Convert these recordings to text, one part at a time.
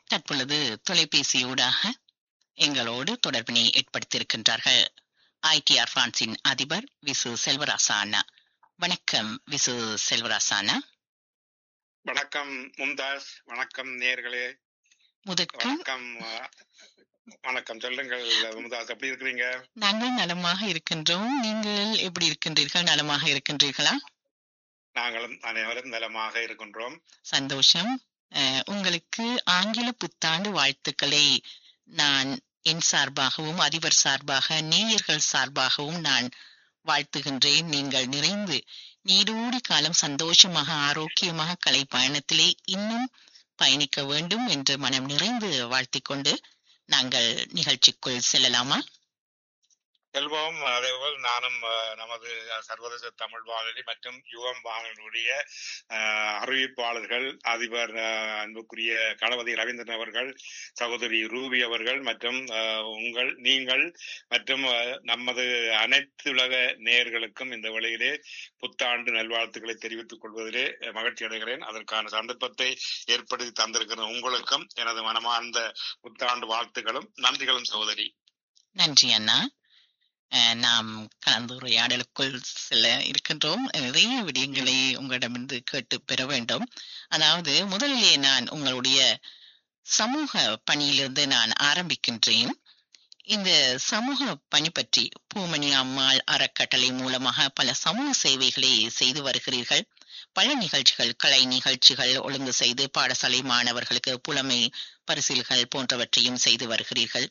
தற்பொழுது தொலைபேசியூடாக எங்களோடு தொடர்பினை ஏற்படுத்தியிருக்கின்றார்கள் ITR பிரான்சின் அதிபர் விசு செல்வராசா அண்ணா. வணக்கம் விசு செல்வராசா அண்ணா. வணக்கம் மும்தாஸ். வணக்கம் நேயர்களே. முதற்கு வணக்கம். சொல்லுங்கள் மும்தாஸ், எப்படி இருக்கிறீங்க? நாங்கள் நலமாக இருக்கின்றோம். நீங்கள் எப்படி இருக்கின்றீர்கள்? நலமாக இருக்கின்றீர்களா? நாங்களும் அனைவரும் நலமாக இருக்கின்றோம். சந்தோஷம். உங்களுக்கு ஆங்கில புத்தாண்டு வாழ்த்துக்களை நான் என் சார்பாகவும் அதிபர் சார்பாக நேயர்கள் சார்பாகவும் நான் வாழ்த்துகின்றேன். நீங்கள் நிறைந்து நீடூடி காலம் சந்தோஷமாக ஆரோக்கியமாக கலை பயணத்திலே இன்னும் பயணிக்க வேண்டும் என்று மனம் நிறைந்து வாழ்த்திக் கொண்டு நாங்கள் நிகழ்ச்சிக்குள் செல்லலாமா? செல்வோம். அதேபோல் நானும் நமது சர்வதேச தமிழ் வானொலி மற்றும் யுவம் வானொலியுடைய அறிவிப்பாளர்கள், அதிபர் அன்புக்குரிய கணபதி ரவீந்திரன் அவர்கள், சகோதரி ரூபி அவர்கள் மற்றும் நீங்கள் மற்றும் நமது அனைத்து உலக நேயர்களுக்கும் இந்த வேளையிலே புத்தாண்டு நல்வாழ்த்துக்களை தெரிவித்துக் கொள்வதிலே மகிழ்ச்சி அடைகிறேன். அதற்கான சந்தர்ப்பத்தை ஏற்படுத்தி தந்திருக்கிற உங்களுக்கும் எனது மனமார்ந்த புத்தாண்டு வாழ்த்துக்களும் நன்றிகளும் சகோதரி. நன்றி அண்ணா. நாம் கலந்துரையாடலுக்குள் செல்ல இருக்கின்றோம். நிறைய விடயங்களை உங்களிடமிருந்து கேட்டு பெற வேண்டும். அதாவது முதலிலே நான் உங்களுடைய சமூக பணியிலிருந்து நான் ஆரம்பிக்கின்றேன். இந்த சமூக பணி பற்றி பூமணி அம்மாள் அறக்கட்டளை மூலமாக பல சமூக சேவைகளை செய்து வருகிறீர்கள். பல நிகழ்ச்சிகள், கலை நிகழ்ச்சிகள் ஒழுங்கு செய்து பாடசாலை மாணவர்களுக்கு புலமை பரிசில்கள் போன்றவற்றையும் செய்து வருகிறீர்கள்.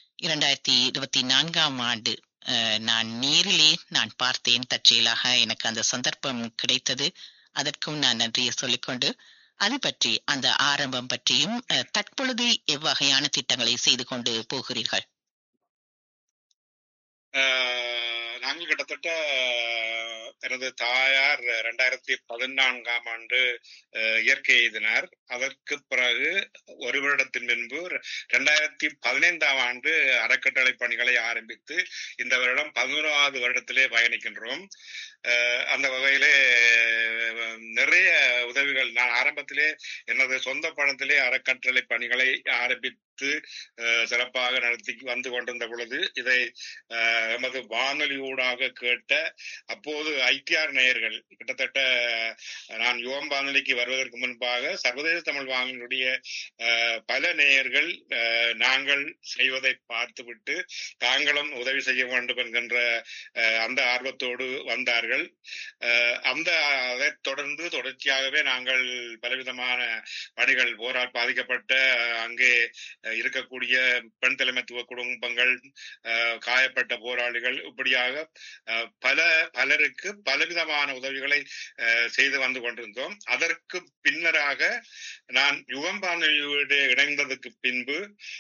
2024 ஆண்டு நான் நேரிலே நான் பார்த்தேன். தற்செயலாக எனக்கு அந்த சந்தர்ப்பம் கிடைத்தது. அதற்கும் நான் நன்றியை சொல்லிக்கொண்டு அது பற்றி அந்த ஆரம்பம் பற்றியும் தற்பொழுது எவ்வகையான திட்டங்களை செய்து கொண்டு போகிறீர்கள்? நாங்கள் கிட்டத்தட்ட எனது தாயார் 2014 ஆண்டு இயற்கை எய்தினார். அதற்கு பிறகு ஒரு வருடத்தின் பின்பு 2015 ஆண்டு அறக்கட்டளை பணிகளை ஆரம்பித்து இந்த வருடம் 11வது வருடத்திலே பயணிக்கின்றோம். அந்த வகையிலே நிறைய உதவிகள், நான் ஆரம்பத்திலே எனது சொந்த பணத்திலே அறக்கட்டளை பணிகளை ஆரம்பித்து சிறப்பாக நடத்தி வந்து கொண்டிருந்த பொழுது இதை எமது வானொலியூடாக கேட்ட அப்போது ITR நேயர்கள், கிட்டத்தட்ட நான் யுவம் வானொலிக்கு வருவதற்கு முன்பாக சர்வதேச தமிழ் வானொலியுடைய பல நேயர்கள் நாங்கள் செய்வதை பார்த்துவிட்டு தாங்களும் உதவி செய்ய வேண்டும் என்கின்ற அந்த ஆர்வத்தோடு வந்தார்கள். அதை தொடர்ந்து தொடர்ச்சியாகவே நாங்கள் பலவிதமான பணிகள், போரால் பாதிக்கப்பட்ட அங்கே இருக்கக்கூடிய பெண் தலைமைத்துவ குடும்பங்கள், காயப்பட்ட போராளிகள், இப்படியாக பலருக்கு பலவிதமான உதவிகளை செய்து வந்து கொண்டிருந்தோம். அதற்கு பின்னராக நான் யுவம் வானொலியோடு இணைந்ததற்கு பின்பு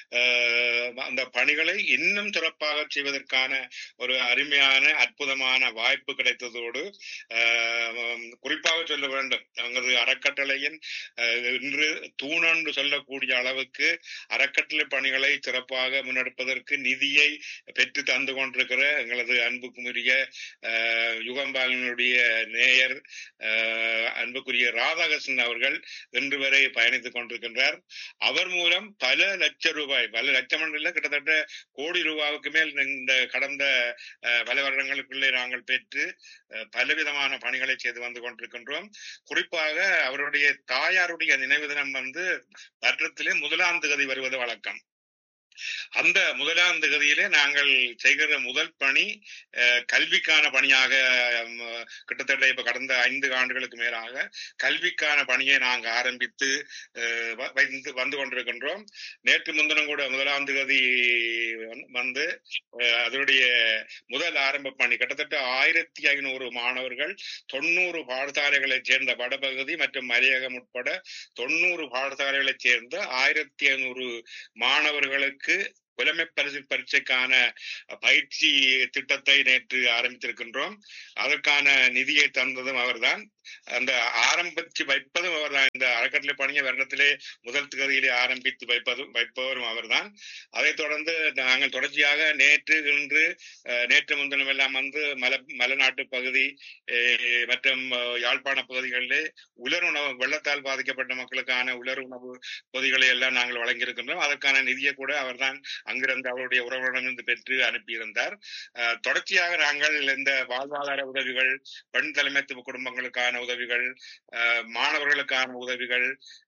அந்த பணிகளை இன்னும் சிறப்பாக செய்வதற்கான ஒரு அருமையான அற்புதமான வாய்ப்பு கிடைத்ததோடு குறிப்பாக சொல்ல வேண்டும், அங்கு அறக்கட்டளையின் இன்று தூணென்று சொல்லக்கூடிய அளவுக்கு அறக்கட்டளை பணிகளை சிறப்பாக முன்னெடுப்பதற்கு நிதியை பெற்று தந்து கொண்டிருக்கிற எங்களது அன்புக்குரிய யுகம்பாலினுடைய நேயர் அன்புக்குரிய ராதாகிருஷ்ணன் அவர்கள் இன்று வரை பயணித்துக் கொண்டிருக்கின்றார். அவர் மூலம் பல லட்சம் இல்லை, கிட்டத்தட்ட கோடி ரூபாவுக்கு மேல் இந்த கடந்த பல வருடங்களுக்குள்ளே நாங்கள் பெற்று பலவிதமான பணிகளை செய்து வந்து கொண்டிருக்கின்றோம். குறிப்பாக அவருடைய தாயாருடைய நினைவு தினம் வருடத்திலே 1ஆம் தேதி வருவது வழக்கம். அந்த 1ஆம் தேதியிலே நாங்கள் செய்கிற முதல் பணி கல்விக்கான பணியாக, கிட்டத்தட்ட இப்ப கடந்த 5 ஆண்டுகளுக்கு மேலாக கல்விக்கான பணியை நாங்கள் ஆரம்பித்து வந்து கொண்டிருக்கின்றோம். நேற்று முன்தினம் கூட 1ஆம் தேதி அதனுடைய முதல் ஆரம்ப பணி கிட்டத்தட்ட 1500 மாணவர்கள் 90 பாடசாலைகளைச் சேர்ந்த வடபகுதி மற்றும் மலையகம் உட்பட 90 பாடசாலைகளைச் சேர்ந்த 1500 மாணவர்களுக்கு புலமை பரீட்சைக்கான பயிற்சி திட்டத்தை நேற்று ஆரம்பித்திருக்கின்றோம். அதற்கான நிதியை தந்ததும் அவர்தான். அந்த ஆரம்பிச்சு வைப்பதும் அவர் தான். இந்த அறக்கட்டளை பணியை வருடத்திலே முதல் தேதியிலே ஆரம்பித்து வைப்பவரும் அவர்தான். அதைத் தொடர்ந்து நாங்கள் தொடர்ச்சியாக நேற்று இன்று நேற்று முன்தினம் எல்லாம் வந்து மலைநாட்டு பகுதி மற்றும் யாழ்ப்பாண பகுதிகளிலே உலருணவு, வெள்ளத்தால் பாதிக்கப்பட்ட மக்களுக்கான உலருணவு பகுதிகளை எல்லாம் நாங்கள் வழங்கியிருக்கின்றோம். அதற்கான நிதியை கூட அவர்தான் அங்கிருந்து அவருடைய உறவுகளிடமிருந்து பெற்று அனுப்பியிருந்தார். தொடர்ச்சியாக நாங்கள் இந்த வாழ்வாதார உதவிகள், பெண் தலைமைத்துவ குடும்பங்களுக்கான உதவிகள், மாணவர்களுக்கான உதவிகள்,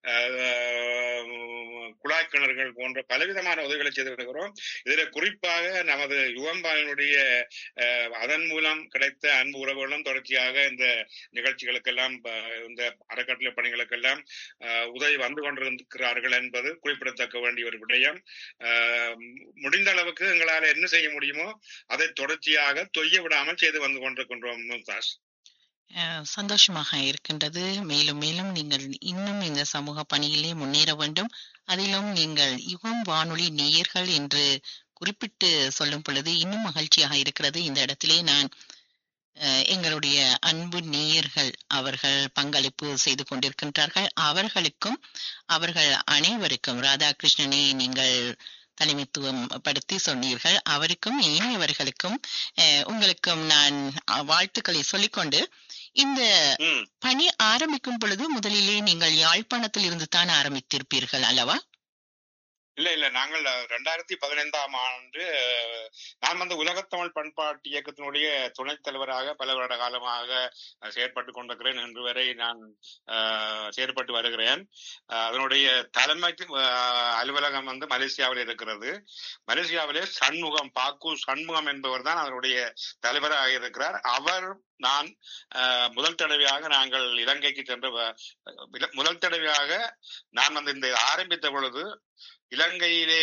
குழாய் கிணறுகள் போன்ற பலவிதமான உதவிகளை செய்து வருகிறோம். இதில் குறிப்பாக நமது யுவம்பாவினுடைய அதன் மூலம் கிடைத்த அன்பு உறவுகளும் தொடர்ச்சியாக இந்த நிகழ்ச்சிகளுக்கெல்லாம், இந்த அறக்கட்டளை பணிகளுக்கெல்லாம் உதவி வந்து கொண்டிருக்கிறார்கள் என்பது குறிப்பிடத்தக்க வேண்டிய ஒரு விடயம். முடிந்த அளவுக்கு எங்களால் என்ன செய்ய முடியுமோ அதை தொடர்ச்சியாக தொய்ய விடாமல் செய்து வந்து கொண்டிருக்கின்றோம். மும்தாஸ், சந்தோஷமாக இருக்கின்றது. மேலும் மேலும் நீங்கள் இன்னும் இந்த சமூக பணியிலே முன்னேற வேண்டும். அதிலும் நீங்கள் யுகம் வானொலி நேயர்கள் என்று குறிப்பிட்டு சொல்லும் பொழுது இன்னும் மகிழ்ச்சியாக இருக்கிறது. இந்த இடத்திலே நான் எங்களுடைய அன்பு நேயர்கள் அவர்கள் பங்களிப்பு செய்து கொண்டிருக்கின்றார்கள். அவர்களுக்கும் அவர்கள் அனைவருக்கும், ராதாகிருஷ்ணனை நீங்கள் தலைமைத்துவம் படுத்தி சொன்னீர்கள், அவருக்கும் இனியவர்களுக்கும் உங்களுக்கும் நான் வாழ்த்துக்களை சொல்லிக்கொண்டு, இந்த பணி ஆரம்பிக்கும் பொழுது முதலிலே நீங்கள் யாழ்ப்பாணத்தில் இருந்து தான் ஆரம்பித்திருப்பீர்கள் அல்லவா? இல்ல, நாங்கள் 2015ஆம் ஆண்டு நான் வந்து உலகத்தமிழ் பண்பாட்டு இயக்கத்தினுடைய துணைத் தலைவராக பல வருட காலமாக செயற்பட்டு கொண்டிருக்கிறேன். இன்று வரை நான் செயற்பட்டு வருகிறேன். அதனுடைய தலைமை அலுவலகம் வந்து மலேசியாவில் இருக்கிறது. மலேசியாவிலே சண்முகம், பாக்கு சண்முகம் என்பவர் தான் அதனுடைய தலைவராக இருக்கிறார். அவர் நான் முதல் தடவையாக நாங்கள் இலங்கைக்கு சென்ற முதல் தடவையாக நான் வந்து இந்த ஆரம்பித்த பொழுது இலங்கையிலே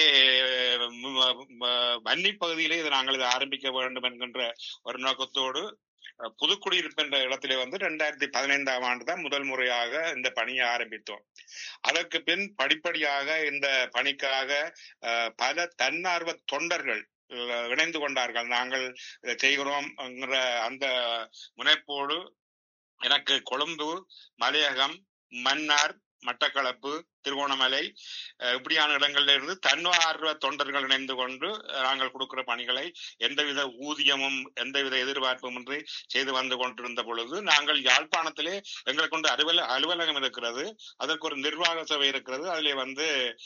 வன்னி பகுதியிலே இதை நாங்கள் இதை ஆரம்பிக்க வேண்டும் என்கின்ற ஒரு நோக்கத்தோடு புதுக்குடியிருப்பு என்ற இடத்திலே வந்து 2015ஆம் ஆண்டு தான் முதல் முறையாக இந்த பணியை ஆரம்பித்தோம். அதற்கு பின் படிப்படியாக இந்த பணிக்காக பல தன்னார்வ தொண்டர்கள் இணைந்து கொண்டார்கள். நாங்கள் இதை செய்கிறோம் என்கிற அந்த முனைப்போடு எனக்கு கொழும்பு, மலையகம், மன்னார், மட்டக்களப்பு, திருகோணமலை இப்படியான இடங்கள்ல இருந்து தன்னார்வ தொண்டர்கள் இணைந்து கொண்டு நாங்கள் கொடுக்கிற பணிகளை எந்தவித ஊதியமும் எந்தவித எதிர்பார்ப்பும் இன்றி செய்து வந்து கொண்டிருந்த பொழுது, நாங்கள் யாழ்ப்பாணத்திலே எங்களுக்கு கொண்டு அலுவலகம் இருக்கிறது, அதற்கு ஒரு நிர்வாக சபை இருக்கிறது. அதிலே வந்து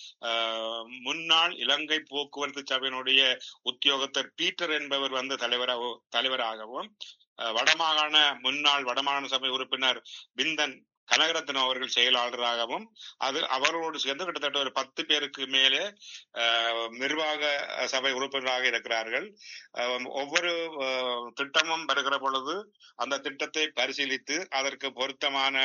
முன்னாள் இலங்கை போக்குவரத்து சபையினுடைய உத்தியோகத்தர் பீட்டர் என்பவர் வந்து தலைவராகவும், முன்னாள் வடமாகாண சபை உறுப்பினர் பிந்தன் கனகரத்னம் அவர்கள் செயலாளராகவும், அவரோடு சேர்ந்து கிட்டத்தட்ட ஒரு 10 பேருக்கு மேலே நிர்வாக சபை உறுப்பினராக இருக்கிறார்கள். ஒவ்வொரு திட்டமும் வருகிற பொழுது அந்த திட்டத்தை பரிசீலித்து அதற்கு பொருத்தமான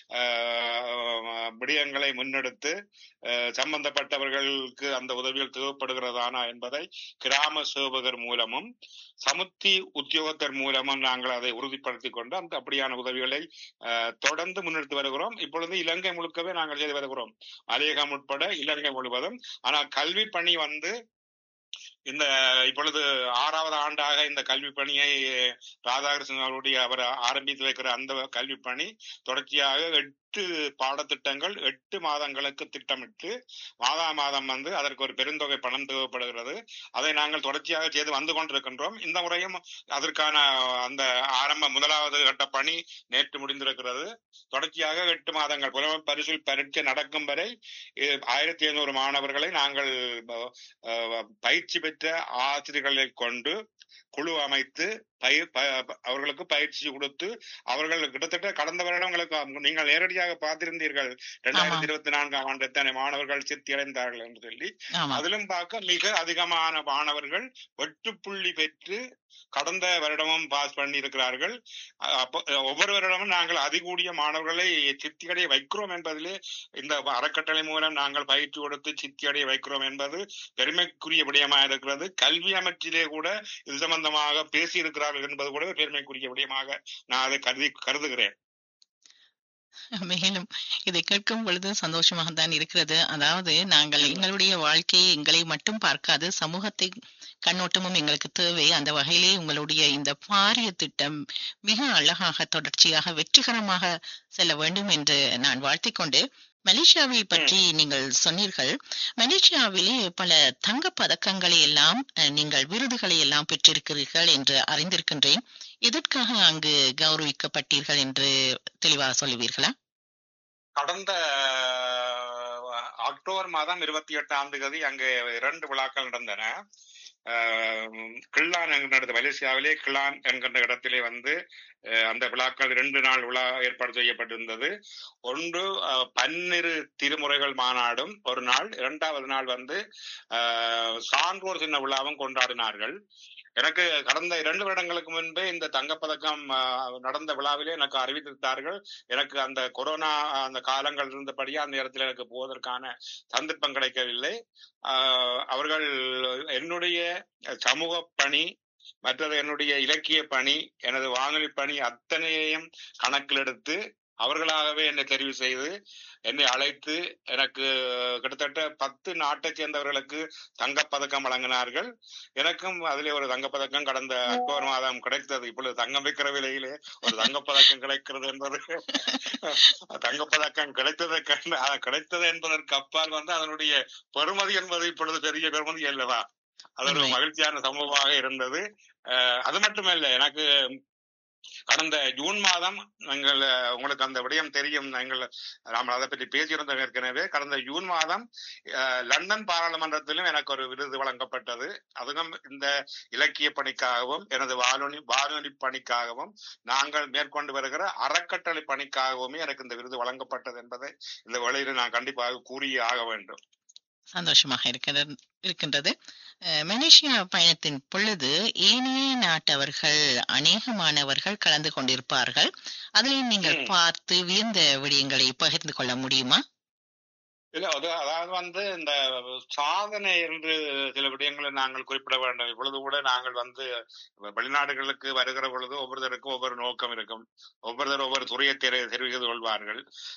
விடயங்களை முன்னெடுத்து சம்பந்தப்பட்டவர்களுக்கு அந்த உதவிகள் தேவைப்படுகிறதானா என்பதை கிராம சேவகர் மூலமும் சமுத்தி உத்தியோகத்தர் மூலமும் நாங்கள் அதை உறுதிப்படுத்தி கொண்டு அந்த அப்படியான உதவிகளை தொடர்ந்து முன்னெடுத்து வருகிறோம். இப்பொழுது இலங்கை முழுக்கவே நாங்கள் செய்து வருகிறோம், மலையகம் உட்பட இலங்கை முழுவதும். ஆனால் கல்வி பணி வந்து இந்த இப்பொழுது 6வது ஆண்டாக இந்த கல்வி பணியை ராதாகிருஷ்ணன் அவருடைய அவர் ஆரம்பித்து வைக்கிற அந்த கல்வி பணி தொடர்ச்சியாக 8 பாடத்திட்டங்கள் 8 மாதங்களுக்கு திட்டமிட்டு மாதம் வந்து அதற்கு ஒரு பெருந்தொகை பணம் தேவைப்படுகிறது. அதை நாங்கள் தொடர்ச்சியாக செய்து வந்து கொண்டிருக்கின்றோம். இந்த முறையும் அதற்கான அந்த முதலாவது கட்ட பணி நேற்று முடிந்திருக்கிறது. தொடர்ச்சியாக 8 மாதங்கள் புலமை பரீட்சை நடக்கும் வரை 1500 மாணவர்களை நாங்கள் பயிற்சி பெற்ற ஆசிரியர்களை கொண்டு குழு அமைத்து அவர்களுக்கு பயிற்சி கொடுத்து, அவர்கள் கிட்டத்தட்ட கடந்த வருடங்களுக்கு நீங்கள் நேரடியாக பார்த்திருந்தீர்கள் 2024ஆம் ஆண்டு எத்தனை மாணவர்கள் சித்தி அடைந்தார்கள் என்று சொல்லி. அதிலும் பார்க்க மிக அதிகமான மாணவர்கள் 8 புள்ளி பெற்று கடந்த வருடமும் பாஸ் பண்ணி இருக்கிறார்கள். ஒவ்வொரு வருடமும் நாங்கள் அதிகூடிய மாணவர்களை சித்தியடைய வைக்கிறோம் என்பதிலே இந்த அறக்கட்டளை மூலம் நாங்கள் பயிற்சி கொடுத்து சித்தியடைய வைக்கிறோம் என்பது பெருமைக்குரிய விடயமாக இருக்கிறது. கல்வி அமைச்சிலே கூட இது சம்பந்தமாக பேசி இருக்கிறார்கள் என்பது கூட பெருமைக்குரிய விடயமாக நான் அதை கருதுகிறேன். மேலும் இதை கேட்கும் பொழுது சந்தோஷமாக தான் இருக்கிறது. அதாவது நாங்கள் எங்களுடைய வாழ்க்கையை எங்களை மட்டும் பார்க்காது, சமூகத்தை கண்ணோட்டமும் எங்களுக்கு தேவை. அந்த வகையிலே உங்களுடைய இந்த பாரிய திட்டம் மிக அழகாக தொடர்ச்சியாக வெற்றிகரமாக செல்ல வேண்டும் என்று நான் வாழ்த்திக்கொண்டு, மலேசியாவை பற்றி நீங்கள் சொன்னீர்கள். மலேசியாவிலே பல தங்க பதக்கங்களை எல்லாம் நீங்கள் விருதுகளை எல்லாம் பெற்றிருக்கிறீர்கள் என்று அறிந்திருக்கின்றேன். எதற்காக அங்கு கௌரவிக்கப்பட்டீர்கள் என்று தெளிவாக சொல்லுவீர்களா? கடந்த அக்டோபர் மாதம் 28ஆம் தேதி அங்கு 2 விழாக்கள் நடந்தன. கிள்ளான் என்கிற மலேசியாவிலே கிள்ளான் என்கின்ற இடத்திலே வந்து அந்த விழாக்கள் 2 நாள் விழா ஏற்பாடு செய்யப்பட்டிருந்தது. ஒன்று பன்னிரு திருமுறைகள் மாநாடும் ஒரு நாள், 2வது நாள் வந்து சான்றோர் சின்ன விழாவும் கொண்டாடினார்கள். எனக்கு கடந்த 2 வருடங்களுக்கு முன்பே இந்த தங்கப்பதக்கம் நடந்த விழாவிலே எனக்கு அறிவித்திருந்தார்கள். எனக்கு அந்த கொரோனா அந்த காலங்கள் இருந்தபடியே அந்த இடத்துல எனக்கு போவதற்கான சந்தர்ப்பம் கிடைக்கவில்லை. அவர்கள் என்னுடைய சமூக பணி, மற்றது என்னுடைய இலக்கிய பணி, எனது வானொலி பணி அத்தனையையும் கணக்கில் எடுத்து அவர்களாகவே என்னை தெரிவு செய்து என்னை அழைத்து எனக்கு கிட்டத்தட்ட 10 நாட்டை சேர்ந்தவர்களுக்கு தங்கப்பதக்கம் வழங்கினார்கள். எனக்கும் அதிலே ஒரு தங்கப்பதக்கம் கடந்த அக்டோபர் மாதம் கிடைத்தது. இப்பொழுது தங்கம் வைக்கிற விலையிலே ஒரு தங்கப்பதக்கம் கிடைக்கிறது என்பது தங்கப்பதக்கம் கிடைத்தது என்பதற்கு அப்பால் வந்து அதனுடைய பெறுமதி என்பது இப்பொழுது பெரிய பெறுமதி அல்லவா? அது ஒரு மகிழ்ச்சியான சம்பவமாக இருந்தது. அது மட்டுமல்ல, எனக்கு கடந்த ஜூன் மாதம் உங்களுக்கு அந்த விடயம் தெரியும், நாம் அதை பற்றி பேசியிருந்தோம் ஏற்கனவே. கடந்த ஜூன் மாதம் லண்டன் பாராளுமன்றத்திலும் எனக்கு ஒரு விருது வழங்கப்பட்டது. அதுவும் இந்த இலக்கிய பணிக்காகவும் எனது வானொலி பணிக்காகவும் நாங்கள் மேற்கொண்டு வருகிற அறக்கட்டளை பணிக்காகவுமே எனக்கு இந்த விருது வழங்கப்பட்டது என்பதை இந்த வேளையில் நான் கண்டிப்பாக கூறியே ஆக வேண்டும். சந்தோஷமாக இருக்கின்றது. மலேசியா பயணத்தின் பொழுது ஏனைய நாட்டவர்கள் அநேகமானவர்கள் கலந்து கொண்டிருப்பார்கள். அதில் நீங்கள் பார்த்து வியந்த விடயங்களை பகிர்ந்து கொள்ள முடியுமா? இல்ல, அதாவது வந்து இந்த சாதனை என்று சில விடயங்களை நாங்கள் குறிப்பிட வேண்டும். இப்பொழுது கூட நாங்கள் வந்து வெளிநாடுகளுக்கு வருகிற பொழுது ஒவ்வொருத்தருக்கும் ஒவ்வொரு நோக்கம் இருக்கும், ஒவ்வொருத்தர் ஒவ்வொரு துறையை தெரிவித்து கொள்வார்கள்.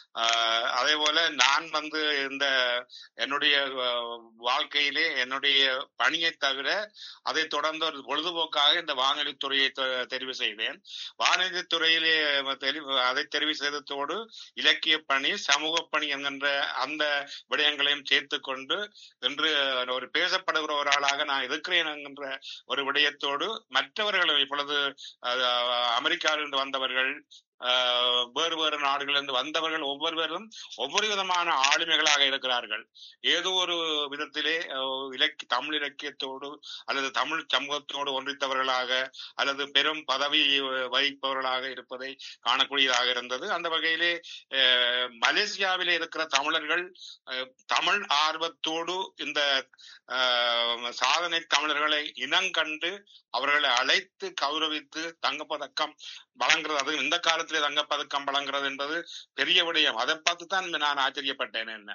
அதே போல நான் வந்து இந்த என்னுடைய வாழ்க்கையிலே என்னுடைய பணியை தவிர அதை தொடர்ந்து ஒரு பொழுதுபோக்காக இந்த வானொலி துறையை தெரிவு செய்தேன். வானொலி துறையிலே அதை தெரிவு செய்ததோடு இலக்கிய பணி, சமூக பணி என்கின்ற அந்த விடயங்களையும் சேர்த்து கொண்டு இன்று ஒரு பேசப்படுகிற ஒரு ஆளாக நான் இருக்கிறேன் என்கின்ற ஒரு விடயத்தோடு மற்றவர்களும் இப்பொழுது அமெரிக்காவிலிருந்து வந்தவர்கள், வேறு வேறு நாடுகளிலிருந்து வந்தவர்கள் ஒவ்வொருவரும் ஒவ்வொரு விதமான ஆளுமைகளாக இருக்கிறார்கள். ஏதோ ஒரு விதத்திலே தமிழ் இலக்கியத்தோடு அல்லது தமிழ் சமூகத்தோடு ஒன்றித்தவர்களாக அல்லது பெரும் பதவி வகிப்பவர்களாக இருப்பதை காணக்கூடியதாக இருந்தது. அந்த வகையிலே மலேசியாவிலே இருக்கிற தமிழர்கள் தமிழ் ஆர்வத்தோடு இந்த சாதனை தமிழர்களை இனங்கண்டு அவர்களை அழைத்து கௌரவித்து தங்கப்பதக்கம் வழங்குறது, அது இந்த காலத்திலே தங்கப்பதக்கம் வழங்குறது என்பது பெரிய விடயம். அதை பார்த்து தான் நான் ஆச்சரியப்பட்டேன். என்ன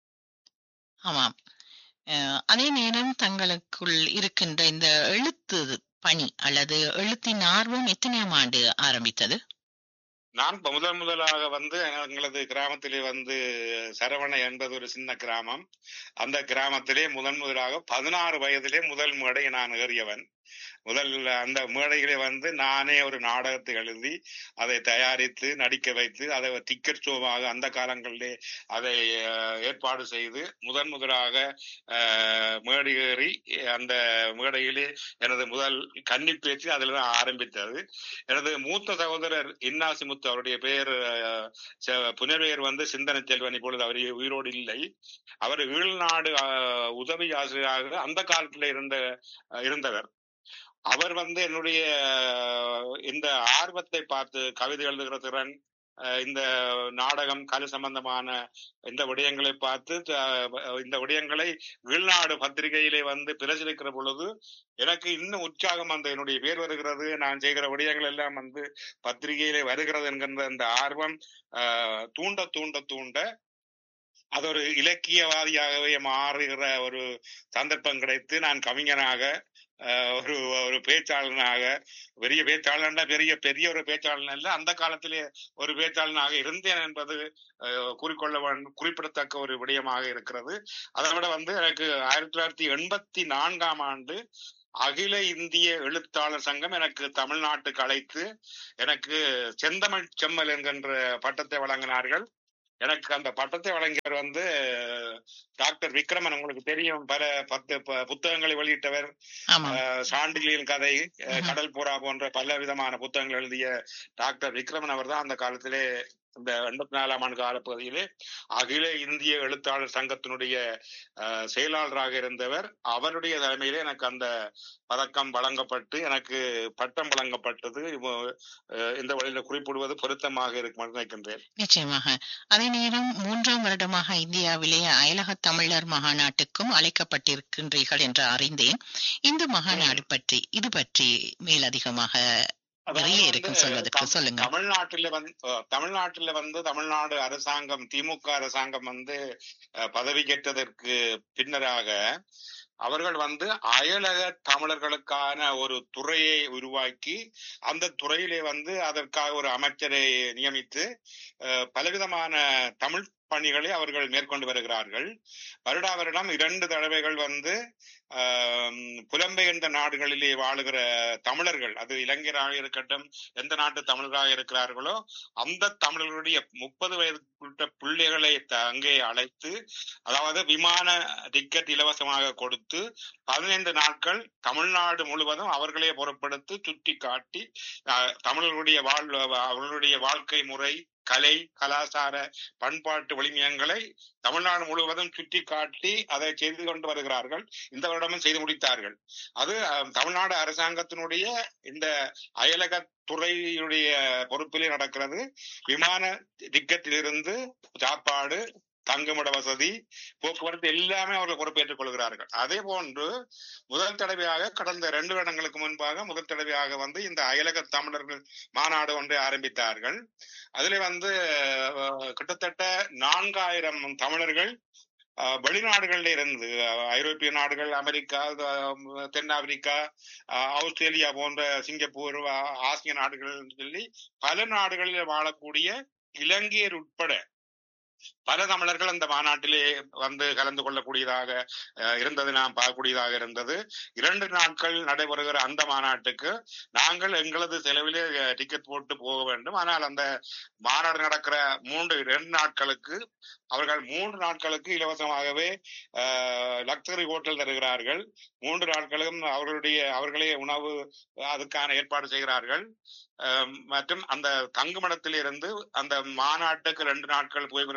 ஆமாம், அதே நேரம் தங்களுக்குள் இருக்கின்ற இந்த எழுத்து பணி அல்லது எழுத்தின் ஆர்வம் எத்தனையாம் ஆண்டு ஆரம்பித்தது? நான் முதலாக வந்து எங்களது கிராமத்திலே வந்து சரவணை என்பது ஒரு சின்ன கிராமம். அந்த கிராமத்திலே முதலாக 16 வயதிலே முதல் மேடை நான் ஏறியவன். அந்த மேடைகளை வந்து நானே ஒரு நாடகத்தை எழுதி அதை தயாரித்து நடிக்க வைத்து அதை டிக்கெட் ஷோவாக அந்த காலங்களிலே அதை ஏற்பாடு செய்து முதலாக மேடை ஏறி அந்த மேடையிலே எனது முதல் கன்னி பேச்சு அதில் தான் ஆரம்பித்தது. எனது மூத்த சகோதரர் இன்னாசிமுத்து, அவருடைய பெயர் புனர்பெயர் வந்து சிந்தனை செல்வன், இப்பொழுது அவர் உயிரோடு இல்லை. அவர் ஈழ்நாடு உதவி ஆசிரியராக அந்த காலத்தில் இருந்தவர். அவர் வந்து என்னுடைய இந்த ஆர்வத்தை பார்த்து கவிதை எழுதுகிற திறன், இந்த நாடகம், கலை சம்பந்தமான இந்த விடயங்களை பார்த்து இந்த விடயங்களை ஈழ்நாடு பத்திரிகையிலே வந்து பிரசுரிக்கிற பொழுது எனக்கு இன்னும் உற்சாகம், அந்த என்னுடைய பேர் வருகிறது, நான் செய்கிற விடயங்கள் எல்லாம் வந்து பத்திரிகையிலே வருகிறது என்கின்ற அந்த ஆர்வம் தூண்ட தூண்ட தூண்ட அது ஒரு இலக்கியவாதியாகவே மாறுகிற ஒரு சந்தர்ப்பம் கிடைத்து நான் கவிஞனாக ஒரு ஒரு பேச்சாளனாக, பெரிய பேச்சாளனா பெரிய பெரிய ஒரு பேச்சாளன் அல்ல, அந்த காலத்திலே ஒரு பேச்சாளனாக இருந்தேன் என்பது குறிப்பிடத்தக்க ஒரு விடயமாக இருக்கிறது. அதை விட எனக்கு 1984 ஆண்டு அகில இந்திய எழுத்தாளர் சங்கம் எனக்கு தமிழ்நாட்டுக்கு அழைத்து எனக்கு செந்தமிழ் செம்மல் என்கின்ற பட்டத்தை வழங்கினார்கள். எனக்கு அந்த பட்டத்தை வழங்கியவர் டாக்டர் விக்ரமன். உங்களுக்கு தெரியும், பல 10 புத்தகங்களை வெளியிட்டவர். சாண்டிலியன் கதை, கடல் புறா போன்ற பல விதமான புத்தகங்கள் எழுதிய டாக்டர் விக்ரமன் அவர் தான் அந்த காலத்திலே, இந்த 84ஆம் ஆண்டு காலப்பகுதியிலே அகில இந்திய எழுத்தாளர் சங்கத்தினுடைய செயலாளராக இருந்தவர். அவருடைய தலைமையிலே எனக்கு அந்த பதக்கம் வழங்கப்பட்டு எனக்கு பட்டம் வழங்கப்பட்டது. இந்த வழியில குறிப்பிடுவது பொருத்தமாக இருக்கும் நினைக்கின்றேன். நிச்சயமாக. அதே நேரம் 3ஆம் வருடமாக இந்தியாவிலே அயலக தமிழர் மகாநாட்டுக்கும் அழைக்கப்பட்டிருக்கின்றீர்கள் என்று அறிந்தேன். இந்த மகாநாடு பற்றி, இது பற்றி மேலதிகமாக நிறைய இருக்கும் சொல்வதற்கு சொல்லுங்க. தமிழ்நாட்டில தமிழ்நாடு அரசாங்கம், திமுக அரசாங்கம் பதவியேற்றதற்கு பின்னராக அவர்கள் அயலக தமிழர்களுக்கான ஒரு துறையை உருவாக்கி அந்த துறையிலே அதற்காக ஒரு அமைச்சரை நியமித்து பலவிதமான தமிழ் பணிகளை அவர்கள் மேற்கொண்டு வருகிறார்கள். வருடா வருடம் 2 தடவைகள் புலம்பெயர்ந்த நாடுகளிலே வாழுகிற தமிழர்கள், அது இளைஞராக இருக்கட்டும், எந்த நாட்டு தமிழராக இருக்கிறார்களோ அந்த தமிழர்களுடைய 30 வயது பிள்ளைகளை அங்கே அழைத்து, அதாவது விமான டிக்கெட் இலவசமாக கொடுத்து 15 நாட்கள் தமிழ்நாடு முழுவதும் அவர்களே பொறுப்படுத்தி சுட்டி காட்டி அவர்களுடைய வாழ்க்கை முறை, கலை, கலாச்சார, பண்பாட்டு விழுமியங்களை தமிழ்நாடு முழுவதும் சுட்டி காட்டி அதை செய்து கொண்டு வருகிறார்கள். இந்த வருடமும் செய்து முடித்தார்கள். அது தமிழ்நாடு அரசாங்கத்தினுடைய இந்த அயலக துறையுடைய பொறுப்பிலே நடக்கிறது. விமான டிக்கெட்டிலிருந்து சாப்பாடு, தங்குமிட வசதி, போக்குவரத்து எல்லாமே அவர்கள் பொறுப்பேற்றுக் கொள்கிறார்கள். அதே போன்று முதல் தடவையாக கடந்த 2 வருடங்களுக்கு முன்பாக முதல் தடவையாக இந்த அயலக தமிழர்கள் மாநாடு ஒன்றை ஆரம்பித்தார்கள். அதிலே கிட்டத்தட்ட 4000 தமிழர்கள் வெளிநாடுகளில் இருந்து, ஐரோப்பிய நாடுகள், அமெரிக்கா, தென்னாப்பிரிக்கா, ஆஸ்திரேலியா போன்ற, சிங்கப்பூர், ஆசிய நாடுகள் சொல்லி பல நாடுகளில் வாழக்கூடிய இலங்கையர் உட்பட பல தமிழர்கள் அந்த மாநாட்டிலே கலந்து கொள்ளக்கூடியதாக இருந்தது, நாம் பார்க்கக்கூடியதாக இருந்தது. 2 நாட்கள் நடைபெறுகிற அந்த மாநாட்டுக்கு நாங்கள் எங்களது செலவிலே டிக்கெட் போட்டு போக வேண்டும். ஆனால் அந்த மாநாடு நடக்கிற 2 நாட்களுக்கு அவர்கள் 3 நாட்களுக்கு இலவசமாகவே லக்ஸரி ஹோட்டல் தருகிறார்கள். 3 நாட்களும் அவர்களே உணவு அதுக்கான ஏற்பாடு செய்கிறார்கள். மற்றும் அந்த தங்குமிடத்தில் இருந்து அந்த மாநாட்டுக்கு 2 நாட்கள் போய்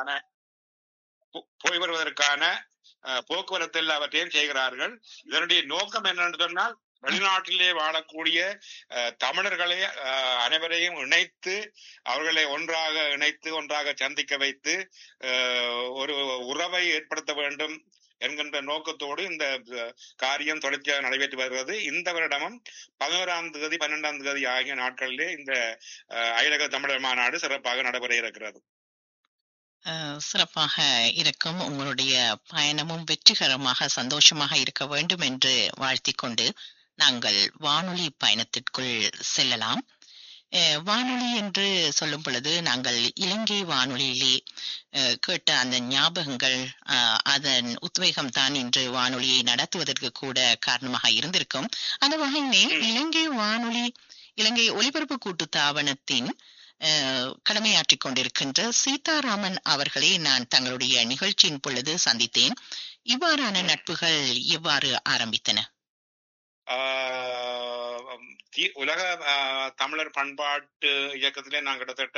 வருவதற்கான போக்குவரத்து எல்லாவற்றையும் செய்கிறார்கள். இதனுடைய நோக்கம் என்னென்று சொன்னால், வெளிநாட்டிலே வாழக்கூடிய தமிழர்களை அனைவரையும் இணைத்து, அவர்களை ஒன்றாக சந்திக்க வைத்து ஒரு உறவை ஏற்படுத்த வேண்டும் என்கின்ற நோக்கத்தோடு இந்த காரியம் தொடர்ச்சியாக நடைபெற்று வருகிறது. இந்த வருடமும் 11ஆம் தேதி 12ஆம் தேதி ஆகிய நாட்களிலே இந்த அயலக தமிழர் மாநாடு சிறப்பாக நடைபெற இருக்கிறது. சிறப்பாக இருக்கும். உங்களுடைய பயணமும் வெற்றிகரமாக சந்தோஷமாக இருக்க வேண்டும் என்று வாழ்த்திக் கொண்டு நாங்கள் வானொலி பயணத்திற்குள் செல்லலாம். வானொலி என்று சொல்லும் பொழுது நாங்கள் இலங்கை வானொலியிலே கேட்ட அந்த ஞாபகங்கள், அதன் உத்வேகம் தான் இன்று வானொலியை நடத்துவதற்கு கூட காரணமாக இருந்திருக்கும். அந்த வகையிலே இலங்கை வானொலி, இலங்கை ஒலிபரப்பு கூட்டுத்தாபனத்தின் கடமையாற்றிக் கொண்டிருக்கின்ற சீதாராமன் அவர்களை நான் தங்களுடைய நிகழ்ச்சியின் பொழுது சந்தித்தேன். இவ்வாறான நட்புகள் எவ்வாறு ஆரம்பித்தன? உலக தமிழர் பண்பாட்டு இயக்கத்திலே நான் கிட்டத்தட்ட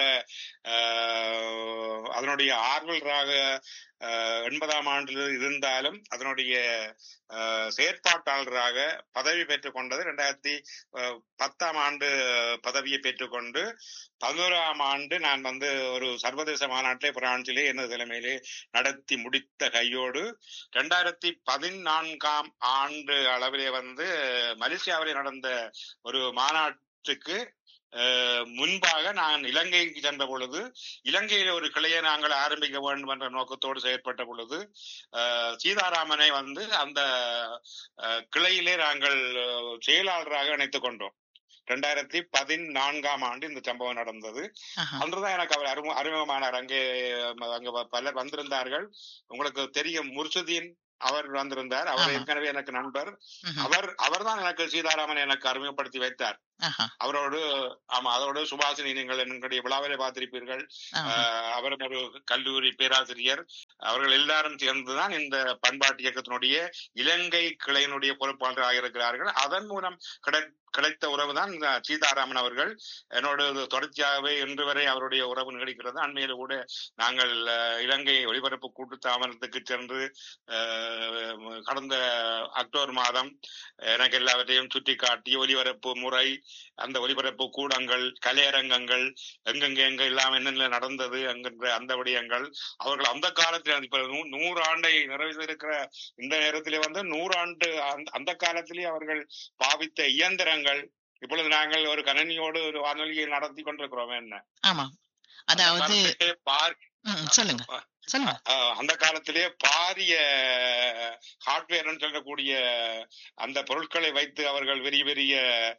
அதனுடைய ஆர்வலராக 80ஆம் ஆண்டில் இருந்தாலும் அதனுடைய செயற்பாட்டாளராக பதவி பெற்றுக் கொண்டது 2010ஆம் ஆண்டு பதவியை பெற்றுக்கொண்டு 11ஆம் ஆண்டு நான் ஒரு சர்வதேச மாநாட்டை பிரான்சிலே எனது தலைமையிலே நடத்தி முடித்த கையோடு 2014ஆம் ஆண்டு அளவிலே மலேசியாவிலே நடந்த ஒரு மாநாட்டுக்கு முன்பாக நான் இலங்கைக்கு சென்ற பொழுது, இலங்கையில் ஒரு கிளையை நாங்கள் ஆரம்பிக்க வேண்டும் என்ற நோக்கத்தோடு செயற்பட்ட பொழுது சீதாராமனை வந்து அந்த கிளையிலே நாங்கள் செயலாளராக இணைத்துக் கொண்டோம். 2014ஆம் ஆண்டு இந்த சம்பவம் நடந்தது. அன்றுதான் எனக்கு அவர் அறிமுகமானார். அங்கே பலர் வந்திருந்தார்கள். உங்களுக்கு தெரியும், முர்சுதீன் அவர் வந்திருந்தார். அவர் ஏற்கனவே எனக்கு நண்பர். அவர் தான் எனக்கு சீதாராமன் எனக்கு அறிமுகப்படுத்தி வைத்தார். அவரோடு அதோடு சுபாஷினி, நீங்கள் என்னுடைய விழாவிலே பார்த்திருப்பீர்கள். அவர் ஒரு கல்லூரி பேராசிரியர். அவர்கள் எல்லாரும் சேர்ந்துதான் இந்த பண்பாட்டு இயக்கத்தினுடைய இலங்கை கிளையினுடைய பொறுப்பாளராக இருக்கிறார்கள். அதன் மூலம் கிடைத்த உறவுதான் சீதாராமன் அவர்கள். என்னோடு தொடர்ச்சியாகவே இன்று வரை அவருடைய உறவு நீடிக்கிறது. அண்மையில் கூட நாங்கள் இலங்கை ஒலிபரப்பு கூட்டுத்தாபனத்துக்கு சென்று கடந்த அக்டோபர் மாதம் எனக்கு எல்லாவற்றையும் சுட்டி காட்டி ஒலிபரப்பு முறை, அந்த ஒலிபரப்பு கூடங்கள், கலையரங்கங்கள், எங்க எல்லாம் என்னென்ன நடந்தது என்கின்ற அந்த விடயங்கள், அவர்கள் அந்த காலத்தில் இப்ப 100 ஆண்டை நிறைவேற்றிருக்கிற இந்த நேரத்திலே வந்து 100 ஆண்டு அந்த காலத்திலே அவர்கள் பாவித்த இயந்திரங்கள், இப்பொழுது நாங்கள் ஒரு கணினியோடு ஒரு வானொலியை நடத்தி கொண்டிருக்கிறோம். என்ன அதாவது சொல்லுங்க. அந்த காலத்திலே பாரிய ஹார்ட்வேர் சொல்லக்கூடிய அந்த பொருட்களை வைத்து அவர்கள் பெரிய பெரிய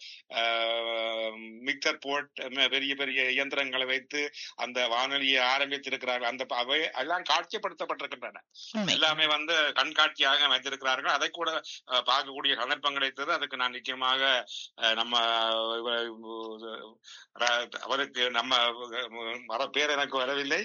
மிக்சர் போர்ட், பெரிய பெரிய இயந்திரங்களை வைத்து அந்த வானொலியை ஆரம்பித்திருக்கிறார்கள். அந்த அவை எல்லாம் காட்சிப்படுத்தப்பட்டிருக்கின்றன. எல்லாமே வந்து கண்காட்சியாக வைத்திருக்கிறார்கள். அதை கூட பார்க்கக்கூடிய சந்தர்ப்பம் கிடைத்தது. அதுக்கு நான் நிச்சயமாக நம்ம அவருக்கு நம்ம பேர் எனக்கு வரவில்லை,